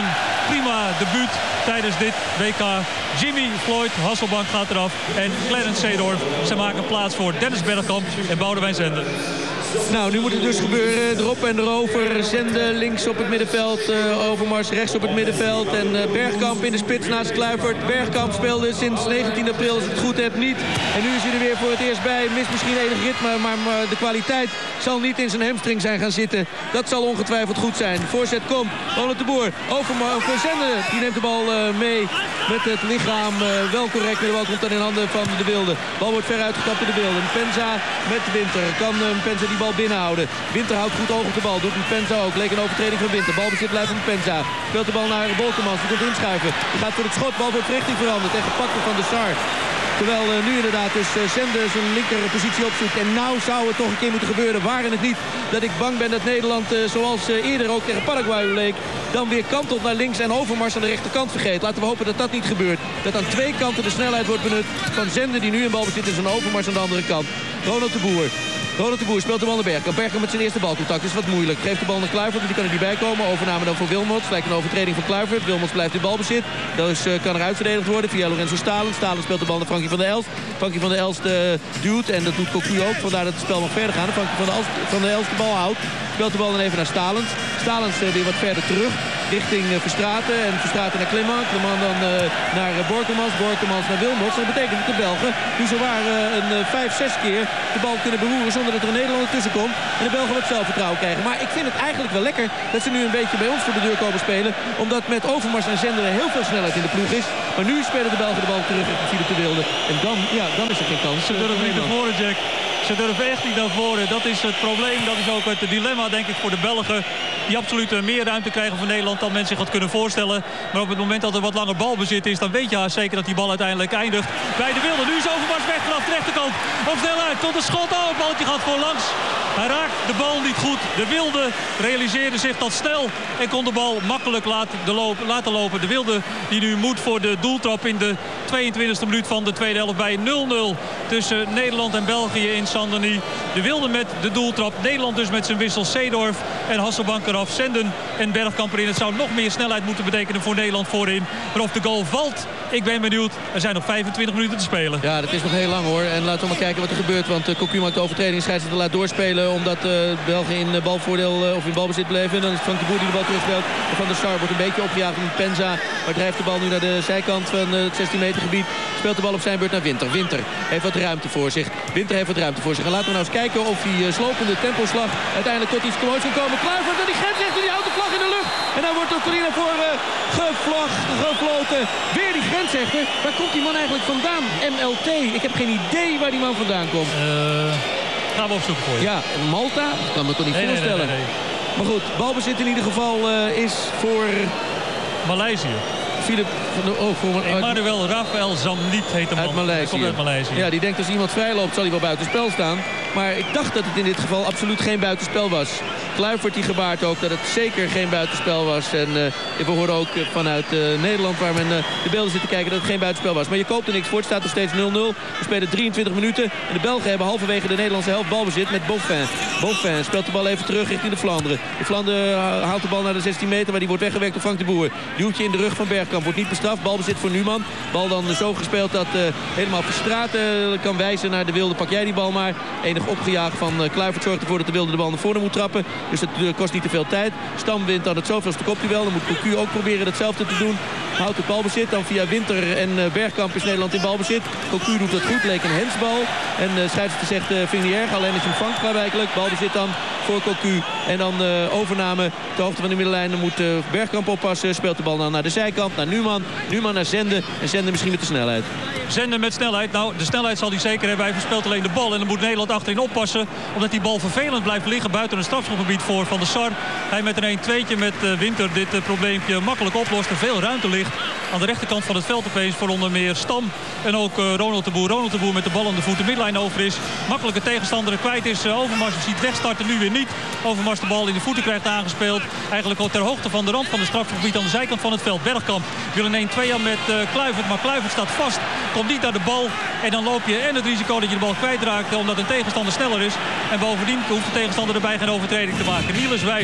prima debuut tijdens dit W K. Jimmy Floyd, Hasselbank gaat eraf. En Clarence Seedorf. Ze maken plaats voor Dennis Bergkamp en Boudewijn Zende. Nou, nu moet het dus gebeuren. Erop en erover. Zende links op het middenveld. Uh, Overmars rechts op het middenveld. En uh, Bergkamp in de spits naast Kluivert. Bergkamp speelde sinds negentien april, als ik het goed heb, niet. En nu is hij er weer voor het eerst bij. Mist misschien enig ritme, maar, maar de kwaliteit zal niet in zijn hamstring zijn gaan zitten. Dat zal ongetwijfeld goed zijn. Voorzet komt. Ronald de Boer. Overmars voor Zende. Die neemt de bal uh, mee met het lichaam. Uh, wel correct. De bal komt dan in handen van de Wilde. De bal wordt ver uitgetapt door de Wilde. Penza met Winter. Kan uh, Penza die bal binnenhouden. Winter houdt goed oog op de bal. Doet een Penza ook. Leek een overtreding van Winter. Balbezit blijft van Penza. Speelt de bal naar Bolkemans. Die komt inschuiven. Die gaat voor het schot. Bal wordt richting veranderd. En gepakt van de Sar. Terwijl uh, nu inderdaad dus uh, Zende zijn linker positie opzoekt. En nou zou het toch een keer moeten gebeuren. Waren het niet dat ik bang ben dat Nederland, uh, zoals uh, eerder ook tegen Paraguay leek, dan weer kantelt naar links en Overmars aan de rechterkant vergeet. Laten we hopen dat dat niet gebeurt. Dat aan twee kanten de snelheid wordt benut van Zende, die nu in balbezit is, en Overmars aan de andere kant. Ronald de Boer. Ronald de Boer speelt de bal naar Bergkamp. Bergkamp met zijn eerste balcontact is wat moeilijk. Geeft de bal naar Kluivert, die kan er niet bij komen. Overname dan voor Wilmots. Lijkt een overtreding van Kluivert. Wilmots blijft in balbezit. Dus uh, kan er uitverdedigd worden via Lorenzo Stalen. Stalen speelt de bal naar Frankie van der Elst. Frankie van der Elst uh, duwt en dat doet Cocu ook. Vandaar dat het spel nog verder gaat. En Frankie van der, Elst, van der Elst de bal houdt. Speelt de bal dan even naar Stalens. Stalens uh, weer wat verder terug. Richting uh, Verstraeten. En Verstraeten naar Clement. Clement dan uh, naar uh, Borkelmans. Borkelmans naar Wilmots. Dat betekent dat de Belgen nu zowaar uh, een uh, vijf, zes keer de bal kunnen beroeren zonder dat er een Nederlander tussen komt. En de Belgen wat zelfvertrouwen krijgen. Maar ik vind het eigenlijk wel lekker dat ze nu een beetje bij ons voor de deur komen spelen. Omdat met Overmars en Zender heel veel snelheid in de ploeg is. Maar nu spelen de Belgen de bal terug richting Philip de Wilde. En dan, ja, dan is er geen kans. Ze durven niet naar voren, Jack. Ze durven echt niet naar voren. Dat is het probleem. Dat is ook het dilemma, denk ik, voor de Belgen. Die absoluut meer ruimte krijgen van Nederland dan men zich had kunnen voorstellen. Maar op het moment dat er wat langer balbezit is, dan weet je haast zeker dat die bal uiteindelijk eindigt bij de Wilde. Nu is Overmars weg vanaf de rechterkant. Op snelheid komt een schot. Oh, het balletje gaat voorlangs. Hij raakt de bal niet goed. De Wilde realiseerde zich dat snel en kon de bal makkelijk laten, de loop, laten lopen. De Wilde die nu moet voor de doeltrap in de tweeëntwintigste minuut van de tweede helft bij nul nul tussen Nederland en België in Saint-Denis. De Wilde met de doeltrap. Nederland dus met zijn wissel Seedorf en Hasselbank eraf. Zenden en Bergkamp erin. Het zou nog meer snelheid moeten betekenen voor Nederland voorin. Maar of de goal valt, ik ben benieuwd. Er zijn nog vijfentwintig minuten te spelen. Ja, dat is nog heel lang hoor. En laten we maar kijken wat er gebeurt. Want uh, Cocu maakt de overtreding. Scheidsrechter laat doorspelen. Omdat uh, België in uh, balvoordeel uh, of in balbezit bleef. En dan is het Frank de Boer die de bal terugspeelt. En Van der Sar wordt een beetje opgejaagd met Penza. Maar drijft de bal nu naar de zijkant van uh, het zestien meter gebied. Speelt de bal op zijn beurt naar Winter. Winter heeft wat ruimte voor zich. Winter heeft wat ruimte voor zich. En laten we nou eens kijken of die uh, slopende temposlag uiteindelijk tot iets moois kan komen. Kluivert en die grensrechter die houdt de vlag in de lucht. En dan wordt er hier voor uh, gevlag, gefloten. Weer die grensrechter. Waar komt die man eigenlijk vandaan? M L T. Ik heb geen idee waar die man vandaan komt. Uh, gaan we opzoeken voor je. Ja, Malta. Dat kan me toch niet nee, voorstellen. Nee, nee, nee, nee. Maar goed, balbezit in ieder geval uh, is voor Maleisië. Philip, oh, voor Emmanuel Rafael Zamniet heet de man. Uit Maleisië. Komt uit Maleisië. Ja, die denkt als iemand vrij loopt zal hij wel buitenspel staan. Maar ik dacht dat het in dit geval absoluut geen buitenspel was. Kluivert die gebaart ook dat het zeker geen buitenspel was. En uh, we hoorden ook vanuit uh, Nederland waar men uh, de beelden zit te kijken dat het geen buitenspel was. Maar je koopt er niks voor. Het staat nog steeds nul nul. We spelen drieëntwintig minuten. En de Belgen hebben halverwege de Nederlandse helft balbezit met Boffin. Boffin speelt de bal even terug richting de Vlaanderen. De Vlaanderen haalt de bal naar de zestien meter, maar die wordt weggewerkt door Frank de Boer. Duwtje in de rug van Bergkamp. Wordt niet bestraft. Balbezit voor Numan. Bal dan zo gespeeld dat uh, helemaal Verstraeten uh, kan wijzen naar de Wilde. Pak jij die bal maar. Enig opgejaagd van uh, Kluivert zorgt ervoor dat de Wilde de bal naar voren moet trappen. Dus het uh, kost niet te veel tijd. Stam wint dan het zoveelste kopduel. Dan moet Cocu ook proberen hetzelfde te doen. Houdt het balbezit. Dan via Winter en uh, Bergkamp is Nederland in balbezit. Cocu doet dat goed. Leek een hensbal. En uh, scheidsrechter zegt uh, vind niet erg. Alleen als je hem vangt klaarblijkelijk. Balbezit dan voor Cocu. En dan uh, overname ter hoogte van de middenlijn. Dan moet uh, Bergkamp oppassen. Speelt de bal dan naar de zijkant. Naar Numan. Numan naar Zende. En Zende misschien met de snelheid. Zende met snelheid. Nou, de snelheid zal hij zeker hebben. Hij verspeelt alleen de bal. En dan moet Nederland achterin oppassen. Omdat die bal vervelend blijft liggen buiten het strafschopgebied voor Van der Sar. Hij met een een tweetje met uh, Winter dit uh, probleempje makkelijk oplost. Er veel ruimte ligt aan de rechterkant van het veld opeens voor onder meer Stam. En ook uh, Ronald de Boer. Ronald de Boer met de bal aan de voet de midlijn over is. Makkelijke tegenstander kwijt is. Uh, Overmars ziet wegstarten, nu weer niet. Overmars de bal in de voeten krijgt aangespeeld. Eigenlijk ook ter hoogte van de rand van het strafschopgebied aan de zijkant van het veld. Bergkamp wil een een twee aan met uh, Kluivert. Maar Kluivert staat vast. Komt niet naar de bal. En dan loop je en het risico dat je de bal kwijtraakt omdat een tegenstander sneller is. En bovendien hoeft de tegenstander erbij geen overtreding te maken. Niels wijst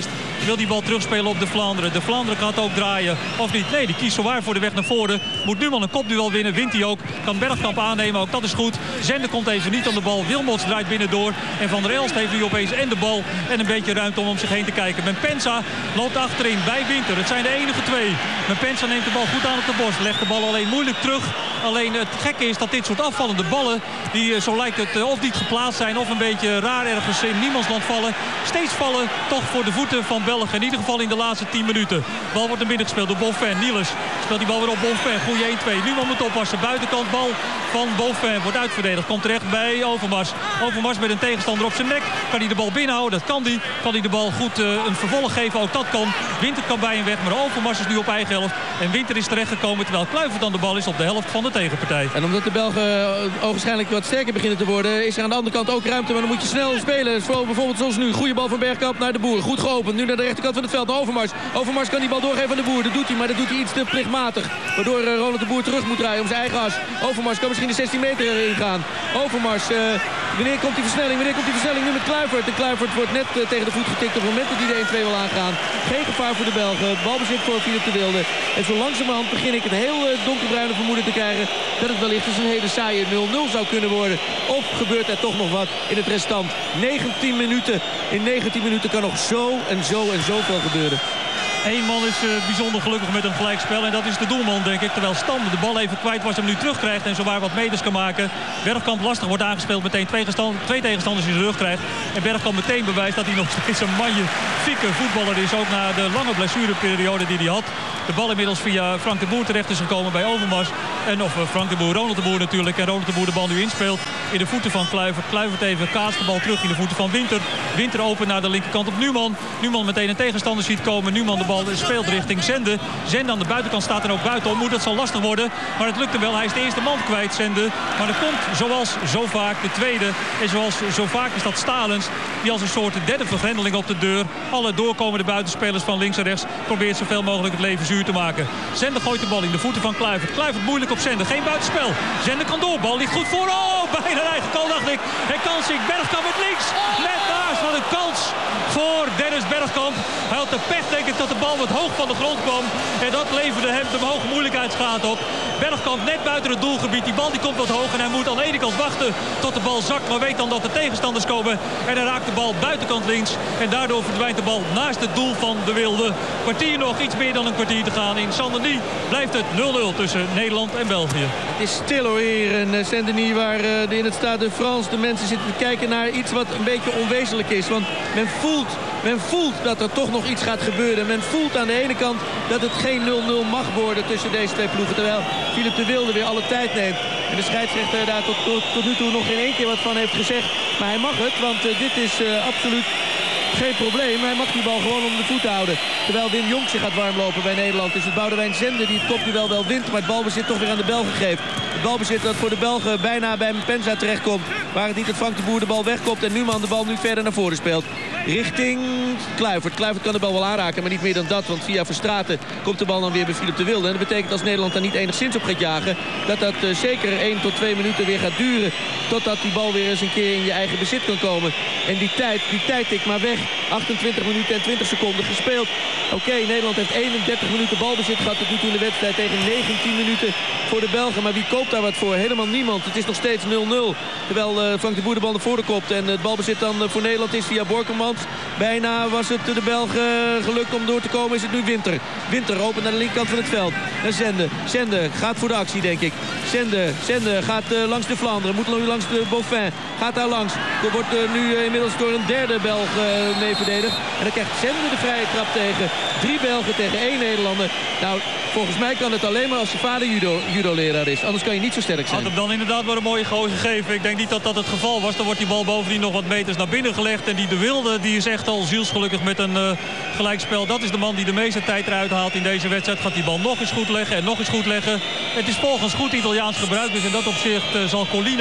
Wil die bal terugspelen op de Vlaanderen. De Vlaanderen gaat ook draaien. Of niet? Nee, die kiest zowaar voor de weg naar voren. Moet Numan een kopduel winnen. Wint hij ook. Kan Bergkamp aannemen. Ook dat is goed. Zender komt even niet aan de bal. Wilmots draait binnendoor. En Van der Elst heeft nu opeens en de bal en een beetje ruimte om om zich heen te kijken. Menpensa loopt achterin bij Winter. Het zijn de enige twee. Menpensa neemt de bal goed aan op de borst. Legt de bal alleen moeilijk terug. Alleen het gekke is dat dit soort afvallende ballen, die zo lijkt het of niet geplaatst zijn of een beetje raar ergens in niemandsland vallen, steeds vallen toch voor de voeten van België. In ieder geval in de laatste tien minuten. De bal wordt naar binnen gespeeld door Bonfin. Niels speelt die bal weer op Bonfin. Goeie één twee. Nu moet oppassen. Buitenkant bal van Bonfin wordt uitverdedigd. Komt terecht bij Overmars. Overmars met een tegenstander op zijn nek. Kan hij de bal binnenhouden? Dat kan hij. Kan hij de bal goed uh, een vervolg geven? Ook dat kan. Winter kan bij hem weg. Maar Overmars is nu op eigen helft. En Winter is terechtgekomen terwijl Kluivert dan de bal is op de helft van de tegenpartij. En omdat de Belgen ogenschijnlijk wat sterker beginnen te worden, is er aan de andere kant ook ruimte. Maar dan moet je snel spelen. Zo bijvoorbeeld zoals nu. Goede bal van Bergkamp naar de Boer. Goed geopend. Nu naar de rechterkant van het veld. Naar Overmars. Overmars kan die bal doorgeven aan de Boer. Dat doet hij. Maar dat doet hij iets te plichtmatig. Waardoor uh, Ronald de Boer terug moet draaien om zijn eigen as. Overmars kan misschien de zestien meter erin gaan. Overmars. Uh, wanneer komt die versnelling? Wanneer komt die versnelling? Nu met Kluivert. De Kluivert wordt net uh, tegen de voet getikt op het moment dat hij de één twee wil aangaan. Geen gevaar voor de Belgen. Balbezit voor Philip de Wilde. En zo langzamerhand begin ik een heel uh, donkerbruine vermoeden te krijgen dat het wellicht eens een hele saaie nul nul zou kunnen worden. Of gebeurt er toch nog wat in het restant? negentien minuten. In negentien minuten kan nog zo en zo en zoveel gebeuren. Eén man is uh, bijzonder gelukkig met een gelijkspel. En dat is de doelman, denk ik. Terwijl Stam de bal even kwijt was, hem nu terugkrijgt. En zowaar wat meters kan maken. Bergkamp lastig wordt aangespeeld. Meteen twee, twee tegenstanders in zijn rug krijgt. En Bergkamp meteen bewijst dat hij nog steeds een magnifieke voetballer is. Ook na de lange blessureperiode die hij had. De bal inmiddels via Frank de Boer terecht is gekomen bij Overmars. En of uh, Frank de Boer, Ronald de Boer natuurlijk. En Ronald de Boer de bal nu inspeelt in de voeten van Kluivert. Kluivert even kaast de bal terug in de voeten van Winter. Winter open naar de linkerkant op Numan. Numan meteen een tegenstander ziet komen. Numan de bal speelt richting Zende. Zende aan de buitenkant staat er ook buitenom. Moet dat zal lastig worden. Maar het lukt hem wel. Hij is de eerste man kwijt, Zende. Maar er komt zoals zo vaak de tweede. En zoals zo vaak is dat Stalens. Die als een soort derde vergrendeling op de deur. Alle doorkomende buitenspelers van links en rechts probeert zoveel mogelijk het leven zuur te maken. Zende gooit de bal in de voeten van Kluivert. Kluivert moeilijk op Zende. Geen buitenspel. Zende kan door. Bal ligt goed voor. Oh, bijna een eigen goal dacht ik. En Kansing. Bergkamp met links. Net naast van een kans voor Dennis Bergkamp. Hij had de pech denk ik dat de bal wat hoog van de grond kwam. En dat leverde hem de hoge moeilijkheidsgraad op. Bergkamp net buiten het doelgebied. Die bal die komt wat hoog en hij moet aan de ene kant wachten tot de bal zakt. Maar weet dan dat de tegenstanders komen. En hij raakt de bal buitenkant links. En daardoor verdwijnt de bal naast het doel van de Wilde. Kwartier nog, iets meer dan een kwartier te gaan. In Saint-Denis blijft het nul nul tussen Nederland en België. Het is stil hoor hier in Saint-Denis waar uh, in het Stade de France de mensen zitten te kijken naar iets wat een beetje onwezenlijk is. Want men voelt, men voelt dat er toch nog iets gaat gebeuren. Men voelt aan de ene kant dat het geen nul nul mag worden tussen deze twee ploegen. Terwijl Philip de Wilde weer alle tijd neemt. En de scheidsrechter daar tot, tot, tot nu toe nog geen één keer wat van heeft gezegd. Maar hij mag het, want uh, dit is uh, absoluut geen probleem. Hij mag die bal gewoon om de voet houden. Terwijl Wim Jonk zich gaat warmlopen bij Nederland. Is het Boudewijn Zende die het kopduel wel wint. Maar het balbezit toch weer aan de Belgen geeft. Het balbezit dat voor de Belgen bijna bij Menpensa terechtkomt. Waar het niet dat Frank de Boer de bal wegkomt. En Numan de bal nu verder naar voren speelt. Richting Kluivert. Kluivert kan de bal wel aanraken, maar niet meer dan dat. Want via Verstraeten komt de bal dan weer bij Philip de Wilde. En dat betekent als Nederland daar niet enigszins op gaat jagen, dat dat uh, zeker één tot twee minuten weer gaat duren. Totdat die bal weer eens een keer in je eigen bezit kan komen. En die tijd, die tijd tikt maar weg. achtentwintig minuten en twintig seconden gespeeld. Oké, okay, Nederland heeft eenendertig minuten balbezit gehad tot nu toe in de wedstrijd tegen negentien minuten voor de Belgen. Maar wie koopt daar wat voor? Helemaal niemand. Het is nog steeds nul nul. Terwijl uh, Frank de Boer de bal naar voren kopt. En het balbezit dan uh, voor Nederland is via Borkelmans. Bijna was het uh, de Belgen gelukt om door te komen. Is het nu Winter. Winter opent naar de linkerkant van het veld. Naar Zende. Zende gaat voor de actie, denk ik. Zende, Zende gaat uh, langs de Vlaanderen. Moet nu langs de Bonfin. Gaat daar langs. Er wordt uh, nu uh, inmiddels door een derde Belg uh, mee verdedigd. En dan krijgt Zende de vrije trap tegen. Drie Belgen tegen één Nederlander. Nou, volgens mij kan het alleen maar als je vader judo, judo-leraar is. Anders kan je niet zo sterk zijn. Had hem dan inderdaad maar een mooie goal gegeven. Ik denk niet dat dat het geval was. Dan wordt die bal bovendien nog wat meters naar binnen gelegd. En die de Wilde, die is echt al zielsgelukkig met een uh, gelijkspel. Dat is de man die de meeste tijd eruit haalt in deze wedstrijd. Gaat die bal nog eens goed leggen en nog eens goed leggen. Het is volgens goed Italiaans gebruik. Dus in dat opzicht uh, zal Colina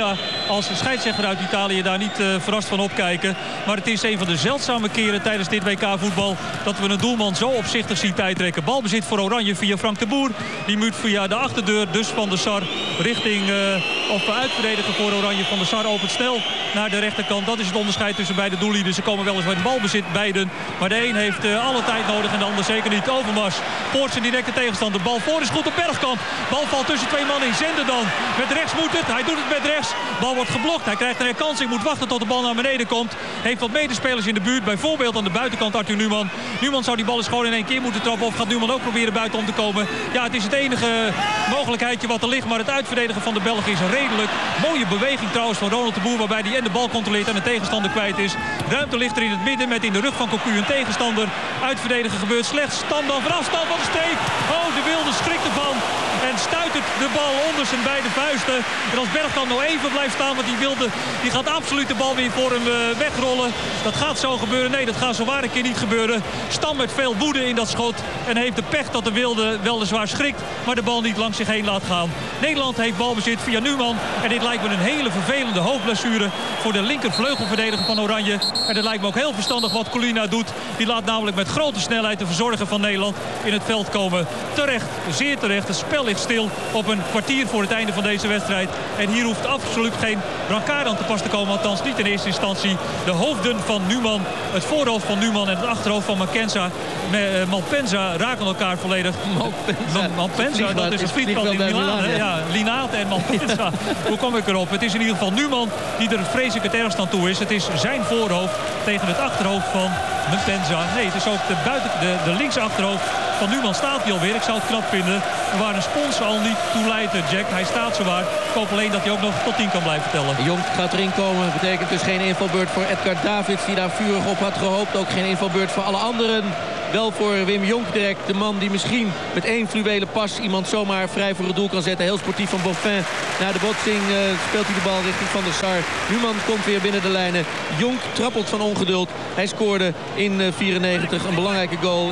als scheidsrechter uit Italië daar niet uh, verrast van opkijken. Maar het is een van de zeldzame keren tijdens dit W K-voetbal dat we een doelman zo opzichtig zien tijdrekken. Balbezit voor Oranje via Frank de Boer. Die moet via de achterdeur, dus Van der Sar, richting uh, of uitverdedigen voor Oranje. Van der Sar opent snel naar de rechterkant. Dat is het onderscheid tussen beide doellieden. Ze komen wel eens met balbezit, beiden. Maar de een heeft uh, alle tijd nodig en de ander zeker niet. Overmars poort zijn directe tegenstander. Bal voor is goed op Bergkamp. Bal valt tussen twee mannen in. Zender dan. Met rechts moet het. Hij doet het met rechts. Bal wordt geblokt. Hij krijgt een herkansing. Moet wachten tot de bal naar beneden komt. Heeft wat medespelers in de buurt. Bijvoorbeeld aan de buitenkant Arthur Numan. Numan zou die bal eens gewoon in één keer moeten trappen. Of gaat Numan ook proberen buitenom te komen? Ja, het is het enige mogelijkheidje wat er ligt. Maar het uitverdedigen van de Belgen is redelijk. Mooie beweging trouwens van Ronald de Boer. Waarbij hij en de bal controleert en de tegenstander kwijt is. Ruimte ligt er in het midden met in de rug van Cocu een tegenstander. Uitverdedigen gebeurt slechts. Stam dan van afstand van de streep. Oh, de Wilde schrikt ervan. En stuit het de bal onder zijn beide vuisten. En als Bergkamp nou even blijft staan, want die Wilde die gaat absoluut de bal weer voor hem uh, wegrollen. Dat gaat zo gebeuren. Nee, dat gaat zo waar een keer niet gebeuren. Stam met veel woede in dat schot. En heeft de pech dat de Wilde weliswaar schrikt, maar de bal niet langs zich heen laat gaan. Nederland heeft balbezit via Numan. En dit lijkt me een hele vervelende hoofdblessure voor de linkervleugelverdediger van Oranje. En het lijkt me ook heel verstandig wat Colina doet. Die laat namelijk met grote snelheid de verzorger van Nederland in het veld komen. Terecht, zeer terecht. Het spel ligt stil op een kwartier voor het einde van deze wedstrijd. En hier hoeft absoluut geen brancard aan te pas te komen. Althans niet in eerste instantie. De hoofden van Numan, het voorhoofd van Numan en het achterhoofd van Malpensa, uh, Malpensa raken elkaar volledig. Malpensa, Malpensa dat is een vliegveld in Milaan. Ja. Ja, Linate en Malpensa. Hoe kom ik erop? Het is in ieder geval Numan die er vreselijk het ergst aan toe is. Het is zijn voorhoofd tegen het achterhoofd van Malpensa. Nee, het is ook de, buiten, de, de linkse achterhoofd van Numan staat hij alweer. Ik zou het knap vinden. Waar een sponsor al niet toe leidt, Jack. Hij staat zowaar. Ik hoop alleen dat hij ook nog tot tien kan blijven tellen. Jonk gaat erin komen. Betekent dus geen invalbeurt voor Edgar Davids, die daar vurig op had gehoopt. Ook geen invalbeurt voor alle anderen. Wel voor Wim Jonk direct. De man die misschien met één fluwelen pas iemand zomaar vrij voor het doel kan zetten. Heel sportief van Boffin. Na de botsing uh, speelt hij de bal richting Van der Sar. Numan komt weer binnen de lijnen. Jonk trappelt van ongeduld. Hij scoorde in uh, vierennegentig een belangrijke goal